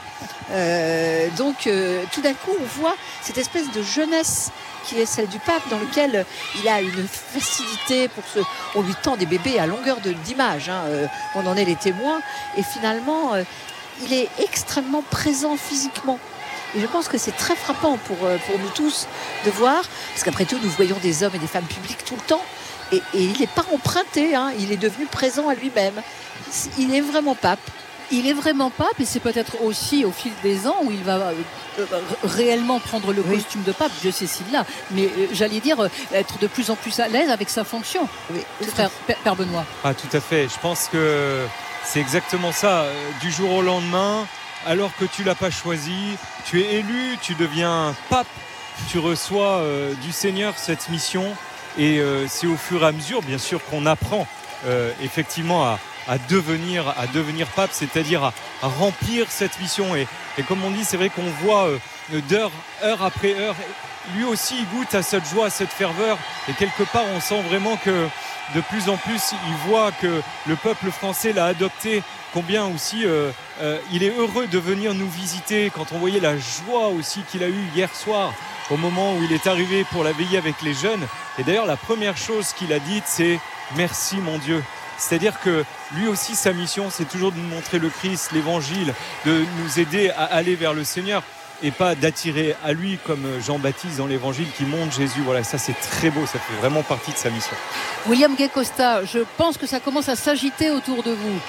Donc tout d'un coup, on voit cette espèce de jeunesse qui est celle du pape, dans lequel il a une facilité on lui tend des bébés à longueur d'image, on en est les témoins, et finalement il est extrêmement présent physiquement. Et je pense que c'est très frappant pour nous tous de voir, parce qu'après tout, nous voyons des hommes et des femmes publics tout le temps, et il n'est pas emprunté, il est devenu présent à lui-même. Il est vraiment pape. Il est vraiment pape, et c'est peut-être aussi au fil des ans où il va réellement prendre le costume de pape, Dieu sait s'il l'a, mais j'allais dire être de plus en plus à l'aise avec sa fonction. Oui, Père Benoît. Ah, tout à fait. Je pense que c'est exactement ça. Du jour au lendemain, alors que tu l'as pas choisi, tu es élu, tu deviens pape, tu reçois du Seigneur cette mission, et c'est au fur et à mesure, bien sûr, qu'on apprend effectivement à devenir pape, c'est-à-dire à remplir cette mission. Et comme on dit, c'est vrai qu'on voit heure après heure, lui aussi il goûte à cette joie, à cette ferveur, et quelque part on sent vraiment que de plus en plus il voit que le peuple français l'a adopté, combien aussi il est heureux de venir nous visiter. Quand on voyait la joie aussi qu'il a eue hier soir au moment où il est arrivé pour la veillée avec les jeunes, et d'ailleurs la première chose qu'il a dite, c'est « Merci mon Dieu ». C'est-à-dire que lui aussi, sa mission, c'est toujours de nous montrer le Christ, l'évangile, de nous aider à aller vers le Seigneur, et pas d'attirer à lui comme Jean-Baptiste dans l'évangile qui montre Jésus. Voilà, ça c'est très beau, ça fait vraiment partie de sa mission. William Gay-Costa, je pense que ça commence à s'agiter autour de vous.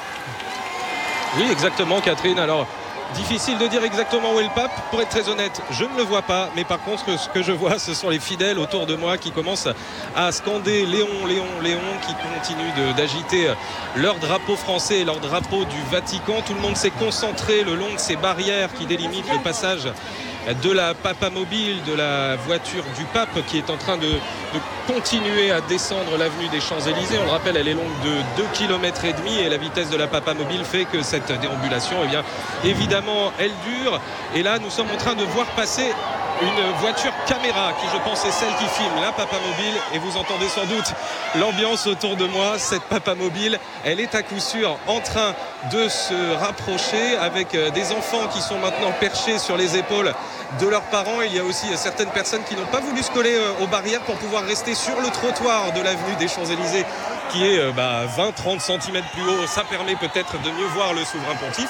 Oui, exactement, Catherine. Alors, difficile de dire exactement où est le pape. Pour être très honnête, je ne le vois pas. Mais par contre, ce que je vois, ce sont les fidèles autour de moi qui commencent à scander Léon, Léon, Léon, qui continuent d'agiter leur drapeau français et leur drapeau du Vatican. Tout le monde s'est concentré le long de ces barrières qui délimitent le passage de la papamobile, de la voiture du pape, qui est en train de continuer à descendre l'avenue des Champs-Élysées. On le rappelle, elle est longue de 2,5 km, et la vitesse de la papamobile fait que cette déambulation, eh bien, évidemment, elle dure. Et là, nous sommes en train de voir passer une voiture caméra qui, je pense, est celle qui filme la papamobile, et vous entendez sans doute l'ambiance autour de moi. Cette papamobile, elle est à coup sûr en train de se rapprocher, avec des enfants qui sont maintenant perchés sur les épaules de leurs parents. Il y a aussi certaines personnes qui n'ont pas voulu se coller aux barrières pour pouvoir rester sur le trottoir de l'avenue des Champs-Élysées, qui est 20-30 cm plus haut. Ça permet peut-être de mieux voir le souverain pontife.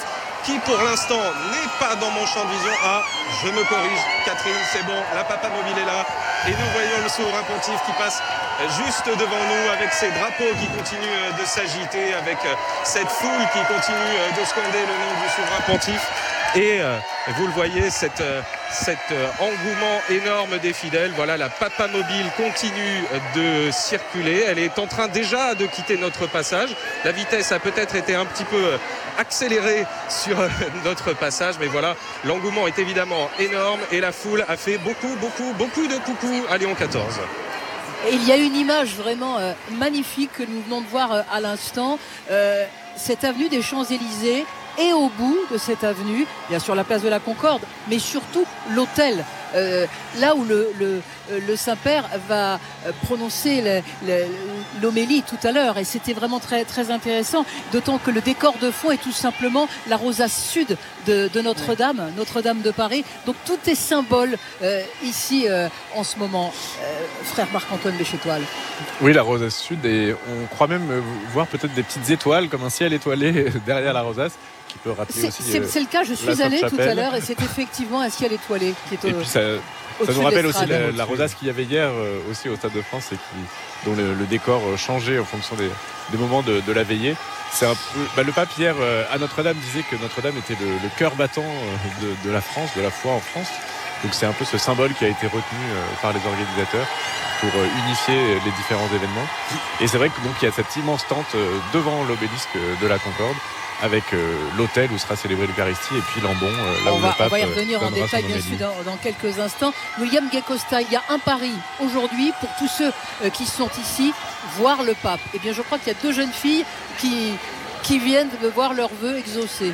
qui pour l'instant n'est pas dans mon champ de vision. Ah, je me corrige, Catherine, c'est bon, la papa mobile est là. Et nous voyons le souverain pontife qui passe juste devant nous avec ses drapeaux qui continuent de s'agiter, avec cette foule qui continue de scander le nom du souverain pontife. Et vous le voyez, cet engouement énorme des fidèles. Voilà, la papa mobile continue de circuler. Elle est en train déjà de quitter notre passage. La vitesse a peut-être été un petit peu accélérée sur notre passage. Mais voilà, l'engouement est évidemment énorme et la foule a fait beaucoup de coucou à Léon XIV. Et il y a une image vraiment magnifique que nous venons de voir à l'instant. Cette avenue des Champs-Élysées. Et au bout de cette avenue, bien sûr la place de la Concorde, mais surtout l'hôtel, là où le Saint-Père va prononcer l'homélie tout à l'heure. Et c'était vraiment très, très intéressant, d'autant que le décor de fond est tout simplement la rosace sud de Notre-Dame, Notre-Dame de Paris. Donc tout est symbole ici en ce moment, frère Marc-Antoine Béchétoile. Oui, la rosace sud, et on croit même voir peut-être des petites étoiles, comme un ciel étoilé derrière la rosace. Peut rappeler aussi, c'est le cas, je suis allée tout à l'heure et c'est effectivement un ciel étoilé qui est et puis ça nous rappelle aussi la rosace qu'il y avait hier aussi au Stade de France et dont le décor changeait en fonction des moments de la veillée. C'est un peu, le pape hier à Notre-Dame disait que Notre-Dame était le cœur battant de la France, de la foi en France. Donc c'est un peu ce symbole qui a été retenu par les organisateurs pour unifier les différents événements. Et c'est vrai que donc il y a cette immense tente devant l'obélisque de la Concorde, avec l'hôtel où sera célébrée l'Eucharistie et puis l'ambon là où le pape on va y revenir en détail bien sûr dans quelques instants. William Gay-Costa, il y a un pari aujourd'hui pour tous ceux qui sont ici, voir le pape. Eh bien je crois qu'il y a 2 jeunes filles qui viennent de voir leurs vœux exaucés.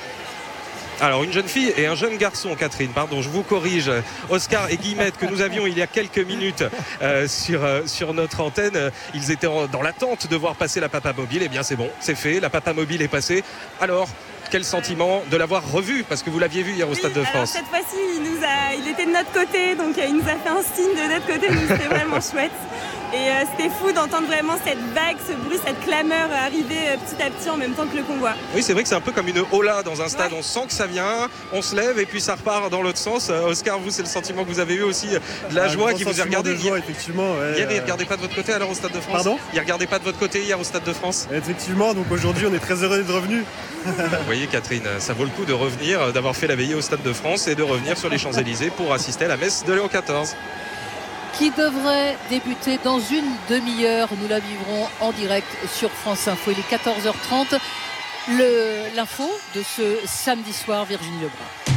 Alors une jeune fille et un jeune garçon, Catherine, pardon, je vous corrige, Oscar et Guillemette que nous avions il y a quelques minutes sur notre antenne, ils étaient dans l'attente de voir passer la papa mobile. Eh bien c'est bon, c'est fait, la papa mobile est passée. Alors quel sentiment de l'avoir revu, parce que vous l'aviez vu hier au Stade de France. Cette fois-ci il était de notre côté, donc il nous a fait un signe de notre côté, donc c'était vraiment chouette. Et c'était fou d'entendre vraiment cette vague, ce bruit, cette clameur arriver petit à petit en même temps que le convoi. Oui, c'est vrai que c'est un peu comme une hola dans un stade. Ouais. On sent que ça vient, on se lève et puis ça repart dans l'autre sens. Oscar, vous, c'est le sentiment que vous avez eu aussi, de la joie qui vous a regardé. Joie, effectivement. Ouais, hier, il ne regardait pas de votre côté alors au Stade de France. Pardon ? Il ne regardait pas de votre côté hier au Stade de France. Effectivement, donc aujourd'hui, on est très heureux d'être revenus. Vous voyez, Catherine, ça vaut le coup de revenir, d'avoir fait la veillée au Stade de France et de revenir sur les Champs-Élysées pour assister à la messe de Léon XIV. Qui devrait débuter dans une demi-heure. Nous la vivrons en direct sur France Info. Il est 14h30. L'info de ce samedi soir, Virginie Lebrun.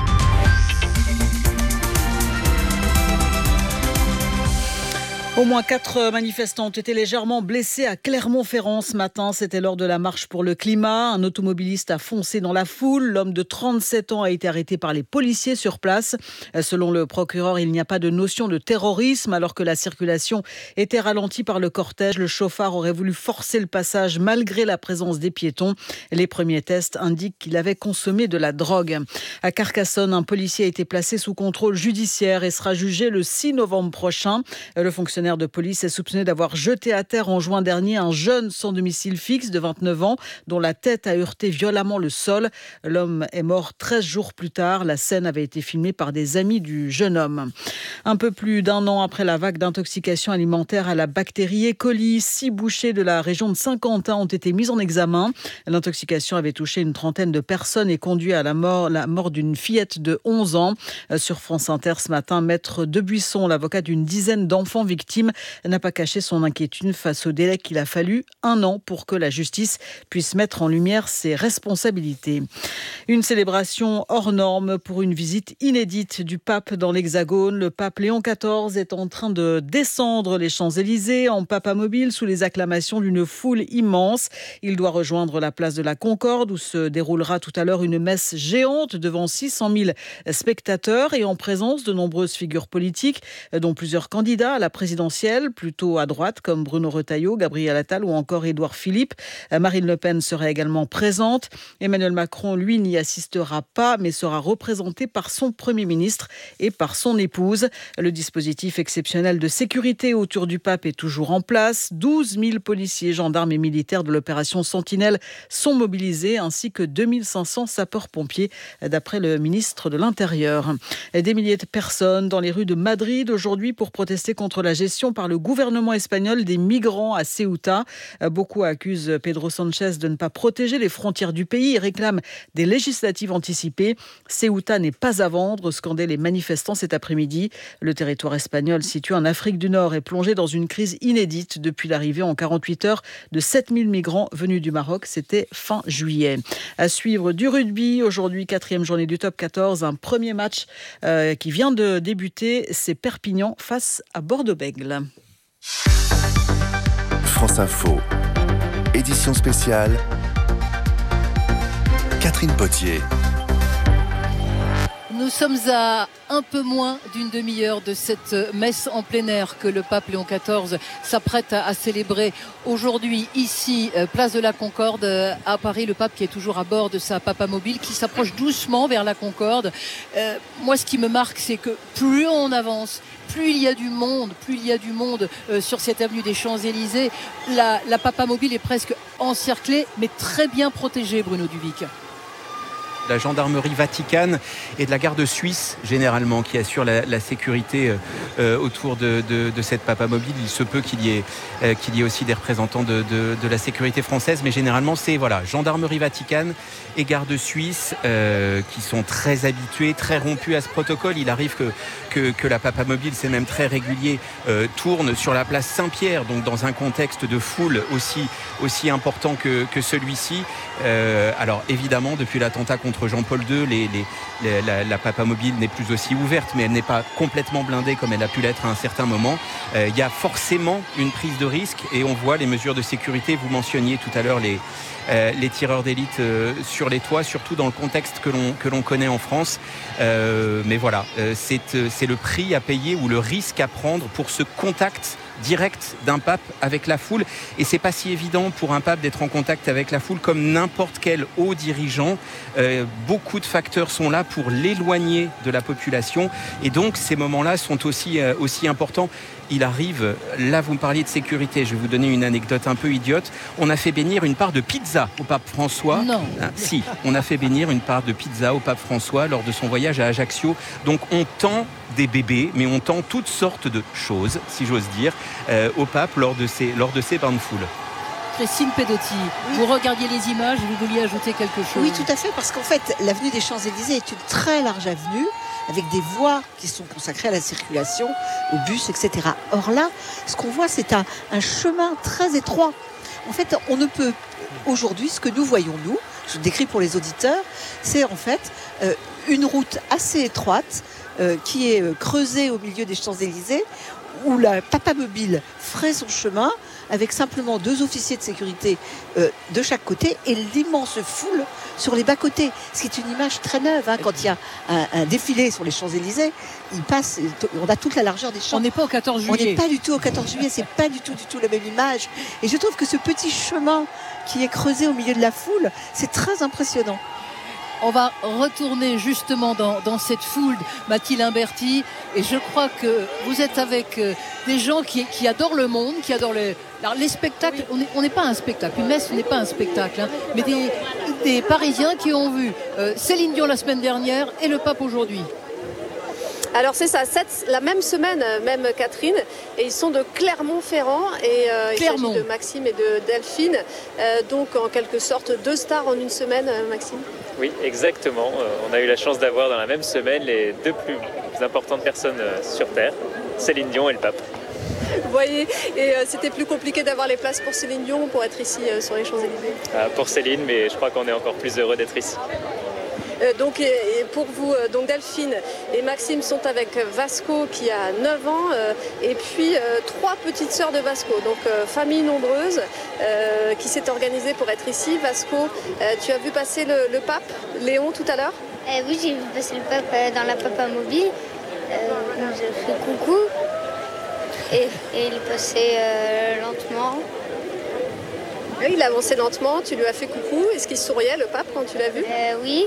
Au moins 4 manifestants ont été légèrement blessés à Clermont-Ferrand ce matin. C'était lors de la marche pour le climat. Un automobiliste a foncé dans la foule. L'homme de 37 ans a été arrêté par les policiers sur place. Selon le procureur, il n'y a pas de notion de terrorisme. Alors que la circulation était ralentie par le cortège, le chauffard aurait voulu forcer le passage malgré la présence des piétons. Les premiers tests indiquent qu'il avait consommé de la drogue. À Carcassonne, un policier a été placé sous contrôle judiciaire et sera jugé le 6 novembre prochain. Le fonctionnaire de police est soupçonné d'avoir jeté à terre en juin dernier un jeune sans domicile fixe de 29 ans dont la tête a heurté violemment le sol. L'homme est mort 13 jours plus tard. La scène avait été filmée par des amis du jeune homme. Un peu plus d'1 an après la vague d'intoxication alimentaire à la bactérie E. coli, 6 bouchers de la région de Saint-Quentin ont été mis en examen. L'intoxication avait touché une trentaine de personnes et conduit à la mort d'une fillette de 11 ans. Sur France Inter ce matin, Maître Debuisson, l'avocat d'une dizaine d'enfants victimes, n'a pas caché son inquiétude face au délai qu'il a fallu 1 an pour que la justice puisse mettre en lumière ses responsabilités. Une célébration hors norme pour une visite inédite du pape dans l'Hexagone. Le pape Léon XIV est en train de descendre les Champs-Élysées en papa mobile sous les acclamations d'une foule immense. Il doit rejoindre la place de la Concorde où se déroulera tout à l'heure une messe géante devant 600 000 spectateurs et en présence de nombreuses figures politiques, dont plusieurs candidats à la présidence présidentielle, plutôt à droite, comme Bruno Retailleau, Gabriel Attal ou encore Édouard Philippe. Marine Le Pen serait également présente. Emmanuel Macron, lui, n'y assistera pas, mais sera représenté par son Premier ministre et par son épouse. Le dispositif exceptionnel de sécurité autour du pape est toujours en place. 12 000 policiers, gendarmes et militaires de l'opération Sentinelle sont mobilisés, ainsi que 2500 sapeurs-pompiers, d'après le ministre de l'Intérieur. Des milliers de personnes dans les rues de Madrid aujourd'hui pour protester contre la gestion par le gouvernement espagnol des migrants à Ceuta. Beaucoup accusent Pedro Sánchez de ne pas protéger les frontières du pays et réclament des législatives anticipées. Ceuta n'est pas à vendre, scandaient les manifestants cet après-midi. Le territoire espagnol situé en Afrique du Nord est plongé dans une crise inédite depuis l'arrivée en 48 heures de 7000 migrants venus du Maroc. C'était fin juillet. À suivre du rugby. Aujourd'hui, 4e journée du top 14. Un premier match qui vient de débuter. C'est Perpignan face à Bordeaux-Bègles. France Info. Édition spéciale. Catherine Potier. Nous sommes à un peu moins d'une demi-heure de cette messe en plein air que le pape Léon XIV s'apprête à célébrer aujourd'hui ici, place de la Concorde à Paris. Le pape qui est toujours à bord de sa papamobile qui s'approche doucement vers la Concorde. Moi, ce qui me marque, c'est que plus on avance, plus il y a du monde, sur cette avenue des Champs-Élysées. La papamobile est presque encerclée, mais très bien protégée, Bruno Duvic. La gendarmerie vaticane et de la garde suisse généralement qui assure la sécurité autour de cette papamobile. Il se peut qu'il y ait aussi des représentants de la sécurité française, mais généralement c'est gendarmerie vaticane et garde suisse qui sont très habitués, très rompus à ce protocole. Il arrive que la papamobile, c'est même très régulier, tourne sur la place Saint-Pierre, donc dans un contexte de foule aussi important que celui-ci. Alors évidemment, depuis l'attentat contre Jean-Paul II, la papamobile n'est plus aussi ouverte, mais elle n'est pas complètement blindée comme elle a pu l'être à un certain moment. Il y a forcément une prise de risque et on voit les mesures de sécurité. Vous mentionniez tout à l'heure les tireurs d'élite sur les toits, surtout dans le contexte que l'on connaît en France. Mais voilà, c'est le prix à payer ou le risque à prendre pour ce contact direct d'un pape avec la foule. Et c'est pas si évident pour un pape d'être en contact avec la foule comme n'importe quel haut dirigeant. Beaucoup de facteurs sont là pour l'éloigner de la population. Et donc ces moments-là sont aussi importants. Il arrive, là vous me parliez de sécurité, je vais vous donner une anecdote un peu idiote. On a fait bénir une part de pizza au pape François. Non. Si, on a fait bénir une part de pizza au pape François lors de son voyage à Ajaccio. Donc on tend des bébés, mais on tend toutes sortes de choses, si j'ose dire, au pape lors de ces bains de foule. Christine Pedotti, vous regardiez les images et vous vouliez ajouter quelque chose. Oui, tout à fait, parce qu'en fait, l'avenue des Champs-Élysées est une très large avenue avec des voies qui sont consacrées à la circulation, aux bus, etc. Or là, ce qu'on voit, c'est un chemin très étroit. En fait, on ne peut, aujourd'hui, ce que nous voyons, je décris pour les auditeurs, c'est en fait une route assez étroite qui est creusée au milieu des Champs-Élysées, où la papamobile ferait son chemin avec simplement 2 officiers de sécurité de chaque côté et l'immense foule sur les bas-côtés. Ce qui est une image très neuve. Quand il y a un défilé sur les Champs-Élysées, on a toute la largeur des champs. On n'est pas au 14 juillet. On n'est pas du tout au 14 juillet, c'est pas du tout la même image. Et je trouve que ce petit chemin qui est creusé au milieu de la foule, c'est très impressionnant. On va retourner justement dans cette foule, Mathilde Imberti, et je crois que vous êtes avec des gens qui adorent le monde, qui adorent les spectacles. On n'est pas un spectacle, une messe n'est pas un spectacle, mais des Parisiens qui ont vu Céline Dion la semaine dernière et le pape aujourd'hui. Alors c'est ça, la même semaine, même Catherine, et ils sont de Clermont-Ferrand et il s'agit de Maxime et de Delphine, donc en quelque sorte 2 stars en une semaine, Maxime. Oui, exactement. On a eu la chance d'avoir dans la même semaine les 2 plus importantes personnes sur Terre, Céline Dion et le pape. Vous voyez, et c'était plus compliqué d'avoir les places pour Céline Dion pour être ici sur les Champs-Élysées. Pour Céline, mais je crois qu'on est encore plus heureux d'être ici. Donc pour vous, donc Delphine et Maxime sont avec Vasco qui a 9 ans et puis 3 petites sœurs de Vasco, donc famille nombreuse qui s'est organisée pour être ici. Vasco, tu as vu passer le pape Léon tout à l'heure? Oui, j'ai vu passer le pape dans la papamobile. J'ai fait coucou. et il passait lentement. Oui, il avançait lentement, tu lui as fait coucou. Est-ce qu'il souriait, le pape, quand tu l'as vu? Oui.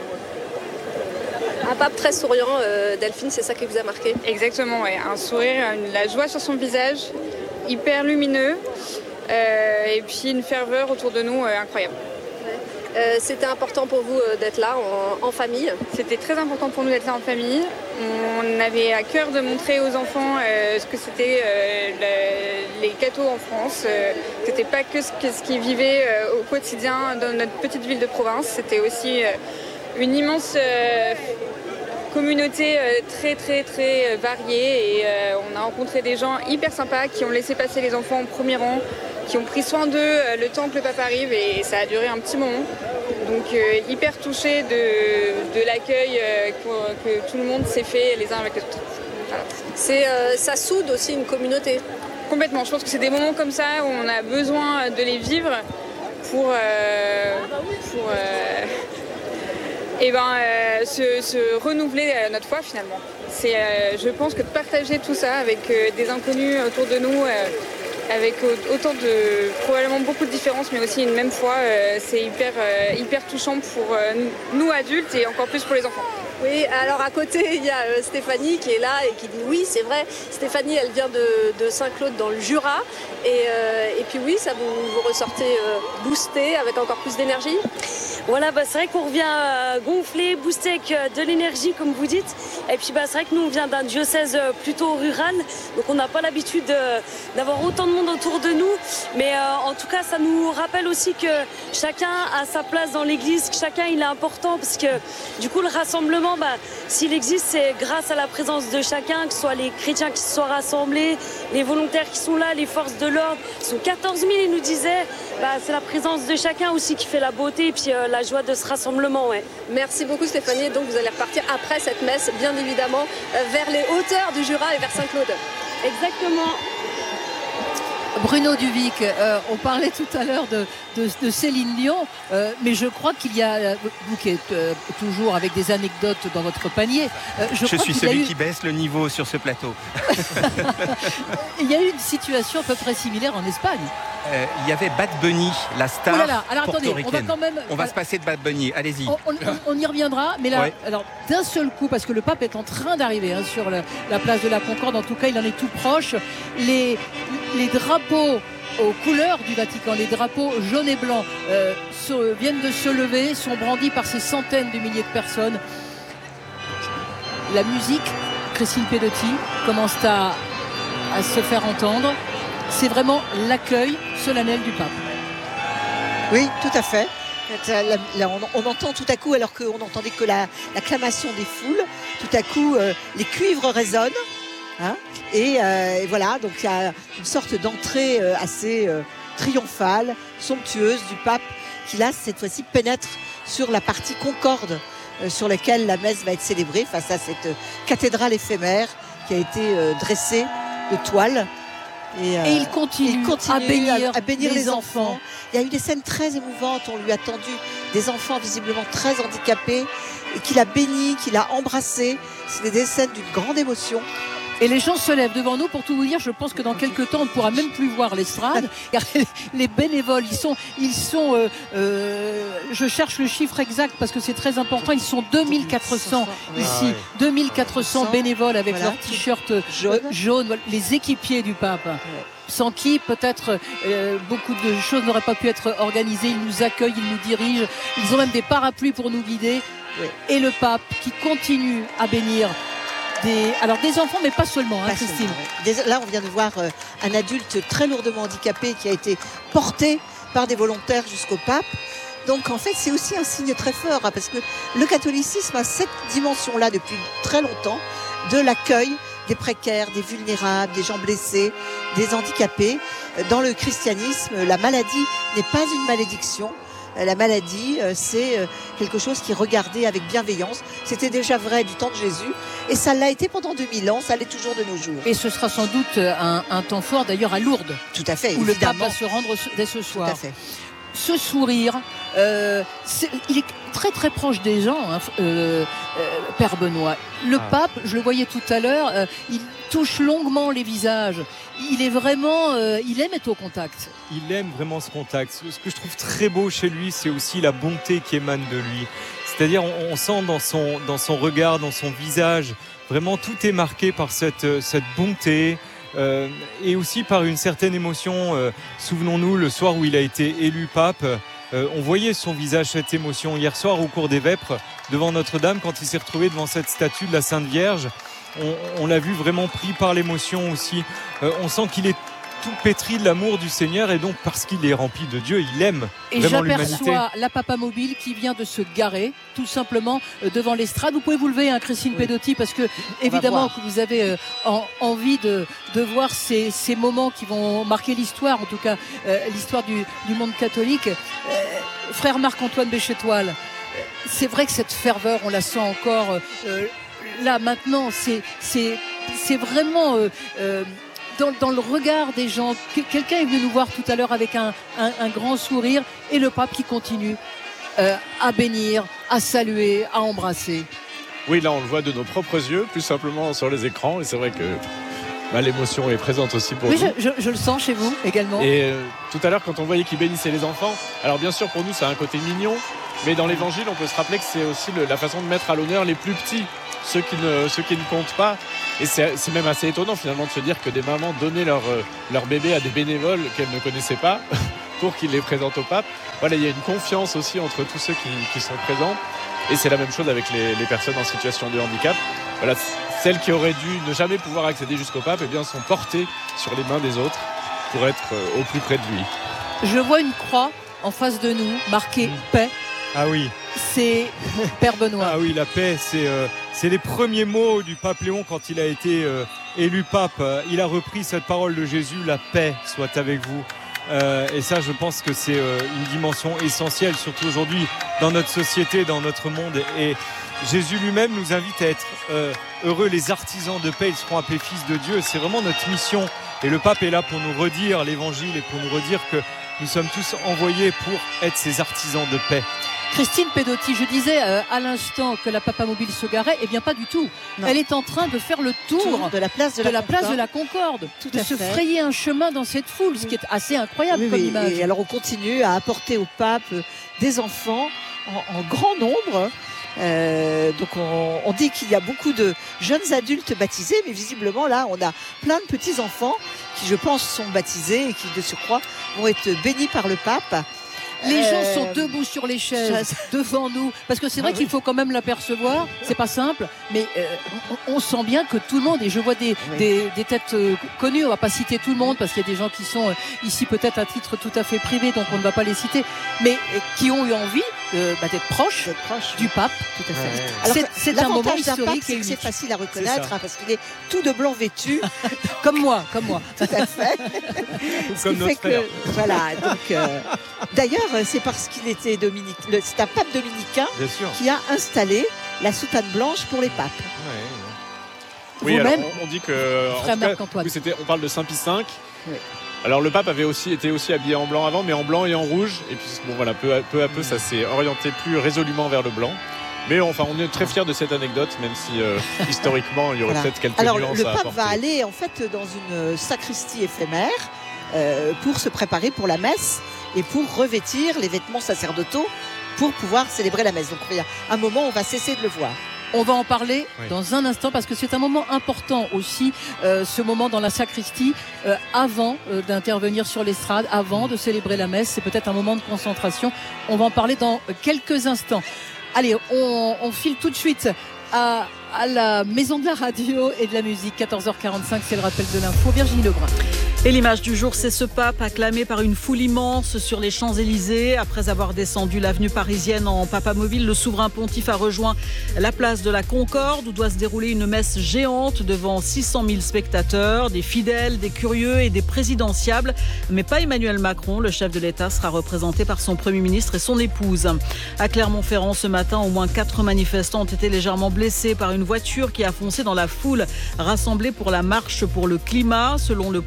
Un pape très souriant, Delphine, c'est ça qui vous a marqué? Exactement, ouais. Un sourire, la joie sur son visage, hyper lumineux, et puis une ferveur autour de nous incroyable. C'était important pour vous d'être là en famille? C'était très important pour nous d'être là en famille. On avait à cœur de montrer aux enfants ce que c'était les cathos en France. C'était pas que ce qu'ils vivaient au quotidien dans notre petite ville de province. C'était aussi une immense communauté très très très variée. Et on a rencontré des gens hyper sympas qui ont laissé passer les enfants en premier rang, qui ont pris soin d'eux le temps que le pape arrive, et ça a duré un petit moment. Donc hyper touchée de l'accueil que tout le monde s'est fait les uns avec les autres. Voilà. Ça soude aussi une communauté. Complètement, je pense que c'est des moments comme ça où on a besoin de les vivre pour se renouveler notre foi finalement. Je pense que de partager tout ça avec des inconnus autour de nous, avec autant de, probablement beaucoup de différences, mais aussi une même foi, c'est hyper touchant pour nous adultes et encore plus pour les enfants. Oui, alors à côté, il y a Stéphanie qui est là et qui dit oui, c'est vrai. Stéphanie, elle vient de Saint-Claude dans le Jura. Et puis oui, ça vous ressortez boosté avec encore plus d'énergie. Voilà, c'est vrai qu'on revient gonflé, boosté avec de l'énergie, comme vous dites. Et puis c'est vrai que nous, on vient d'un diocèse plutôt rural. Donc on n'a pas l'habitude d'avoir autant de monde autour de nous. Mais en tout cas, ça nous rappelle aussi que chacun a sa place dans l'église, que chacun il est important. Parce que du coup, le rassemblement, s'il existe, c'est grâce à la présence de chacun, que ce soit les chrétiens qui se soient rassemblés, les volontaires qui sont là, les forces de l'ordre. Ils sont 14 000, ils nous disaient. C'est la présence de chacun aussi qui fait la beauté et puis la joie de ce rassemblement. Ouais. Merci beaucoup Stéphanie. Donc vous allez repartir après cette messe, bien évidemment, vers les hauteurs du Jura et vers Saint-Claude. Exactement. Bruno Duvic, on parlait tout à l'heure de Céline Dion, mais je crois qu'il y a, vous qui êtes toujours avec des anecdotes dans votre panier, je suis celui qui baisse le niveau sur ce plateau. Il y a eu une situation à peu près similaire en Espagne. Il y avait Bad Bunny, la star portoricaine. On va se passer de Bad Bunny, allez-y. On y reviendra, mais là, ouais. Alors d'un seul coup, parce que le pape est en train d'arriver sur la place de la Concorde, en tout cas il en est tout proche, les drapeaux aux couleurs du Vatican, les drapeaux jaunes et blancs viennent de se lever, sont brandis par ces centaines de milliers de personnes. La musique, Christine Pedotti, commence à se faire entendre. C'est vraiment l'accueil solennel du pape. Oui, tout à fait. Là, on entend tout à coup, alors qu'on n'entendait que l'acclamation des foules, tout à coup les cuivres résonnent. Hein, et voilà, donc il y a une sorte d'entrée assez triomphale, somptueuse du pape qui là cette fois-ci pénètre sur la partie concorde sur laquelle la messe va être célébrée face à cette cathédrale éphémère qui a été dressée de toile. Et il continue à bénir les enfants. Il y a eu des scènes très émouvantes. On lui a tendu des enfants visiblement très handicapés et qu'il a béni, qu'il a embrassé. C'était des scènes d'une grande émotion. Et les gens se lèvent devant nous. Pour tout vous dire, je pense que dans quelques temps, on ne pourra même plus voir l'estrade. Car les bénévoles, ils sont je cherche le chiffre exact parce que c'est très important. Ils sont 2400 ici. 2400 bénévoles avec leurs t-shirts jaunes. Les équipiers du pape. Sans qui, peut-être, beaucoup de choses n'auraient pas pu être organisées. Ils nous accueillent, ils nous dirigent. Ils ont même des parapluies pour nous guider. Et le pape qui continue à bénir des enfants, mais pas seulement, Christine. Là, on vient de voir un adulte très lourdement handicapé qui a été porté par des volontaires jusqu'au pape. Donc, en fait, c'est aussi un signe très fort, parce que le catholicisme a cette dimension-là depuis très longtemps, de l'accueil des précaires, des vulnérables, des gens blessés, des handicapés. Dans le christianisme, la maladie n'est pas une malédiction. La maladie, c'est quelque chose qui est regardé avec bienveillance. C'était déjà vrai du temps de Jésus. Et ça l'a été pendant 2000 ans, ça l'est toujours de nos jours. Et ce sera sans doute un temps fort d'ailleurs à Lourdes. Tout à fait, où évidemment. le pape va se rendre dès ce soir. Tout à fait. ce sourire, il est très très proche des gens, Père Benoît. Le pape, je le voyais tout à l'heure, il touche longuement les visages. Il est vraiment, il aime être au contact. Il aime vraiment ce contact. Ce que je trouve très beau chez lui, c'est aussi la bonté qui émane de lui. C'est-à-dire, on sent dans son regard, dans son visage, vraiment tout est marqué par cette bonté. Et aussi par une certaine émotion. Souvenons-nous, le soir où il a été élu pape, on voyait son visage, cette émotion. Hier soir, au cours des Vêpres, devant Notre-Dame, quand il s'est retrouvé devant cette statue de la Sainte Vierge, on l'a vu vraiment pris par l'émotion aussi. On sent qu'il est tout pétri de l'amour du Seigneur, et donc parce qu'il est rempli de Dieu, il aime vraiment l'humanité. Et j'aperçois la Papamobile qui vient de se garer tout simplement devant l'estrade. Vous pouvez vous lever, Christine Pedotti, parce que évidemment que vous avez envie de voir ces moments qui vont marquer l'histoire, en tout cas l'histoire du monde catholique. Frère Marc-Antoine Béchétoile, c'est vrai que cette ferveur, on la sent encore là maintenant, c'est vraiment dans le regard des gens. Quelqu'un est venu nous voir tout à l'heure avec un grand sourire, et le pape qui continue à bénir, à saluer, à embrasser. Oui, là on le voit de nos propres yeux, plus simplement sur les écrans, et c'est vrai que l'émotion est présente aussi pour nous. Oui, je le sens chez vous également. Et tout à l'heure, quand on voyait qu'il bénissait les enfants, alors bien sûr pour nous ça a un côté mignon, mais dans l'évangile on peut se rappeler que c'est aussi la façon de mettre à l'honneur les plus petits, ceux qui ne comptent pas. Et c'est même assez étonnant finalement de se dire que des mamans donnaient leur bébé à des bénévoles qu'elles ne connaissaient pas pour qu'ils les présentent au pape. Voilà, il y a une confiance aussi entre tous ceux qui sont présents. Et c'est la même chose avec les personnes en situation de handicap. Voilà, celles qui auraient dû ne jamais pouvoir accéder jusqu'au pape, eh bien, sont portées sur les mains des autres pour être au plus près de lui. Je vois une croix en face de nous, marquée paix. Ah oui. C'est Père Benoît. Ah oui, la paix, c'est les premiers mots du pape Léon quand il a été élu pape. Il a repris cette parole de Jésus, la paix soit avec vous. Et ça, je pense que c'est une dimension essentielle, surtout aujourd'hui, dans notre société, dans notre monde. Et Jésus lui-même nous invite à être heureux, les artisans de paix, ils seront appelés fils de Dieu. C'est vraiment notre mission. Et le pape est là pour nous redire l'évangile et pour nous redire que nous sommes tous envoyés pour être ces artisans de paix. Christine Pedotti, je disais à l'instant que la Papamobile se garait, eh bien pas du tout. Non. Elle est en train de faire le tour de la place de la Concorde, de se frayer un chemin dans cette foule, ce qui est assez incroyable comme image. Et alors on continue à apporter au pape des enfants en grand nombre. Donc on dit qu'il y a beaucoup de jeunes adultes baptisés, mais visiblement là on a plein de petits enfants qui, je pense, sont baptisés et qui de surcroît vont être bénis par le pape. Les gens sont debout sur les chaises devant nous, parce que c'est vrai qu'il faut quand même l'apercevoir, c'est pas simple, mais on sent bien que tout le monde, et je vois des têtes connues, on va pas citer tout le monde parce qu'il y a des gens qui sont ici peut-être à titre tout à fait privé, donc on ne va pas les citer, mais qui ont eu envie d'être proches du pape. Tout à fait. Alors, c'est un moment historique et c'est facile à reconnaître parce qu'il est tout de blanc vêtu. comme moi. Tout à fait. Comme notre frère. Voilà, donc d'ailleurs, c'est parce qu'il était c'est un pape dominicain qui a installé la soutane blanche pour les papes. Ouais. Oui, alors on dit que on parle de Saint Pie V. Oui. Alors le pape avait été aussi habillé en blanc avant, mais en blanc et en rouge. Et puis bon voilà, peu à peu, ça s'est orienté plus résolument vers le blanc. Mais enfin, on est très fiers de cette anecdote, même si historiquement, il y aurait peut-être quelques nuances à apporter. Alors le pape va aller en fait dans une sacristie éphémère pour se préparer pour la messe et pour revêtir les vêtements sacerdotaux pour pouvoir célébrer la messe. Donc il y a un moment où on va cesser de le voir. On va en parler dans un instant parce que c'est un moment important aussi, ce moment dans la sacristie, avant d'intervenir sur l'estrade, avant de célébrer la messe. C'est peut-être un moment de concentration. On va en parler dans quelques instants. Allez, on file tout de suite à la maison de la radio et de la musique. 14h45, c'est le rappel de l'info. Virginie Lebrun. Et l'image du jour, c'est ce pape acclamé par une foule immense sur les Champs-Élysées. Après avoir descendu l'avenue parisienne en Papamobile, le souverain pontife a rejoint la place de la Concorde où doit se dérouler une messe géante devant 600 000 spectateurs, des fidèles, des curieux et des présidentiables. Mais pas Emmanuel Macron, le chef de l'État sera représenté par son Premier ministre et son épouse. À Clermont-Ferrand, ce matin, au moins 4 manifestants ont été légèrement blessés par une voiture qui a foncé dans la foule rassemblée pour la marche pour le climat. Selon le procureur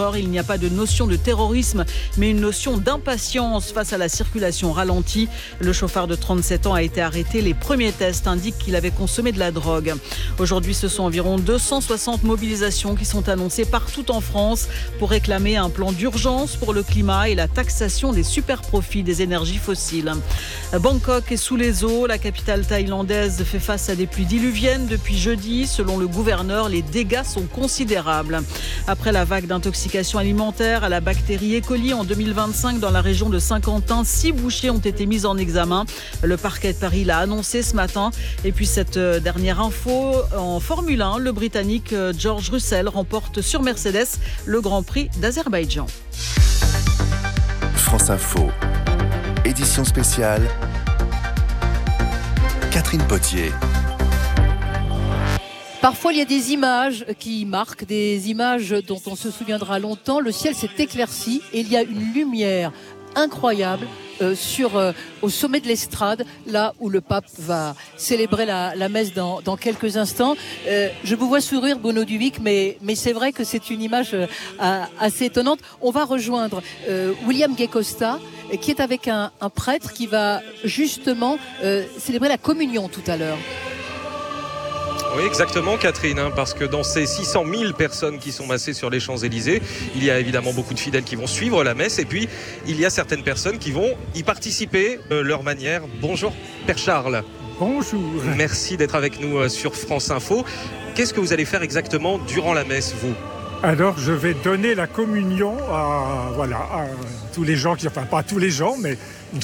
mort. Il n'y a pas de notion de terrorisme, mais une notion d'impatience face à la circulation ralentie. Le chauffard de 37 ans a été arrêté. Les premiers tests indiquent qu'il avait consommé de la drogue. Aujourd'hui, ce sont environ 260 mobilisations qui sont annoncées partout en France pour réclamer un plan d'urgence pour le climat et la taxation des superprofits des énergies fossiles. Bangkok est sous les eaux. La capitale thaïlandaise fait face à des pluies diluviennes depuis jeudi. Selon le gouverneur, les dégâts sont considérables. Après la vague d'intoxication alimentaire à la bactérie E. coli en 2025 dans la région de Saint-Quentin, 6 bouchers ont été mis en examen. Le parquet de Paris l'a annoncé ce matin. Et puis cette dernière info, en Formule 1, le Britannique George Russell remporte sur Mercedes le Grand Prix d'Azerbaïdjan. France Info, édition spéciale, Catherine Potier. Parfois, il y a des images qui marquent, des images dont on se souviendra longtemps. Le ciel s'est éclairci et il y a une lumière incroyable au sommet de l'estrade, là où le pape va célébrer la messe dans quelques instants. Je vous vois sourire, Bruno Duvic, mais c'est vrai que c'est une image assez étonnante. On va rejoindre William Gay-Costa, qui est avec un prêtre qui va justement célébrer la communion tout à l'heure. Oui, exactement, Catherine, parce que dans ces 600 000 personnes qui sont massées sur les Champs-Élysées, il y a évidemment beaucoup de fidèles qui vont suivre la messe, et puis il y a certaines personnes qui vont y participer de leur manière. Bonjour, Père Charles. Bonjour. Merci d'être avec nous sur France Info. Qu'est-ce que vous allez faire exactement durant la messe, vous ? Alors, je vais donner la communion à tous les gens, enfin pas tous les gens, mais une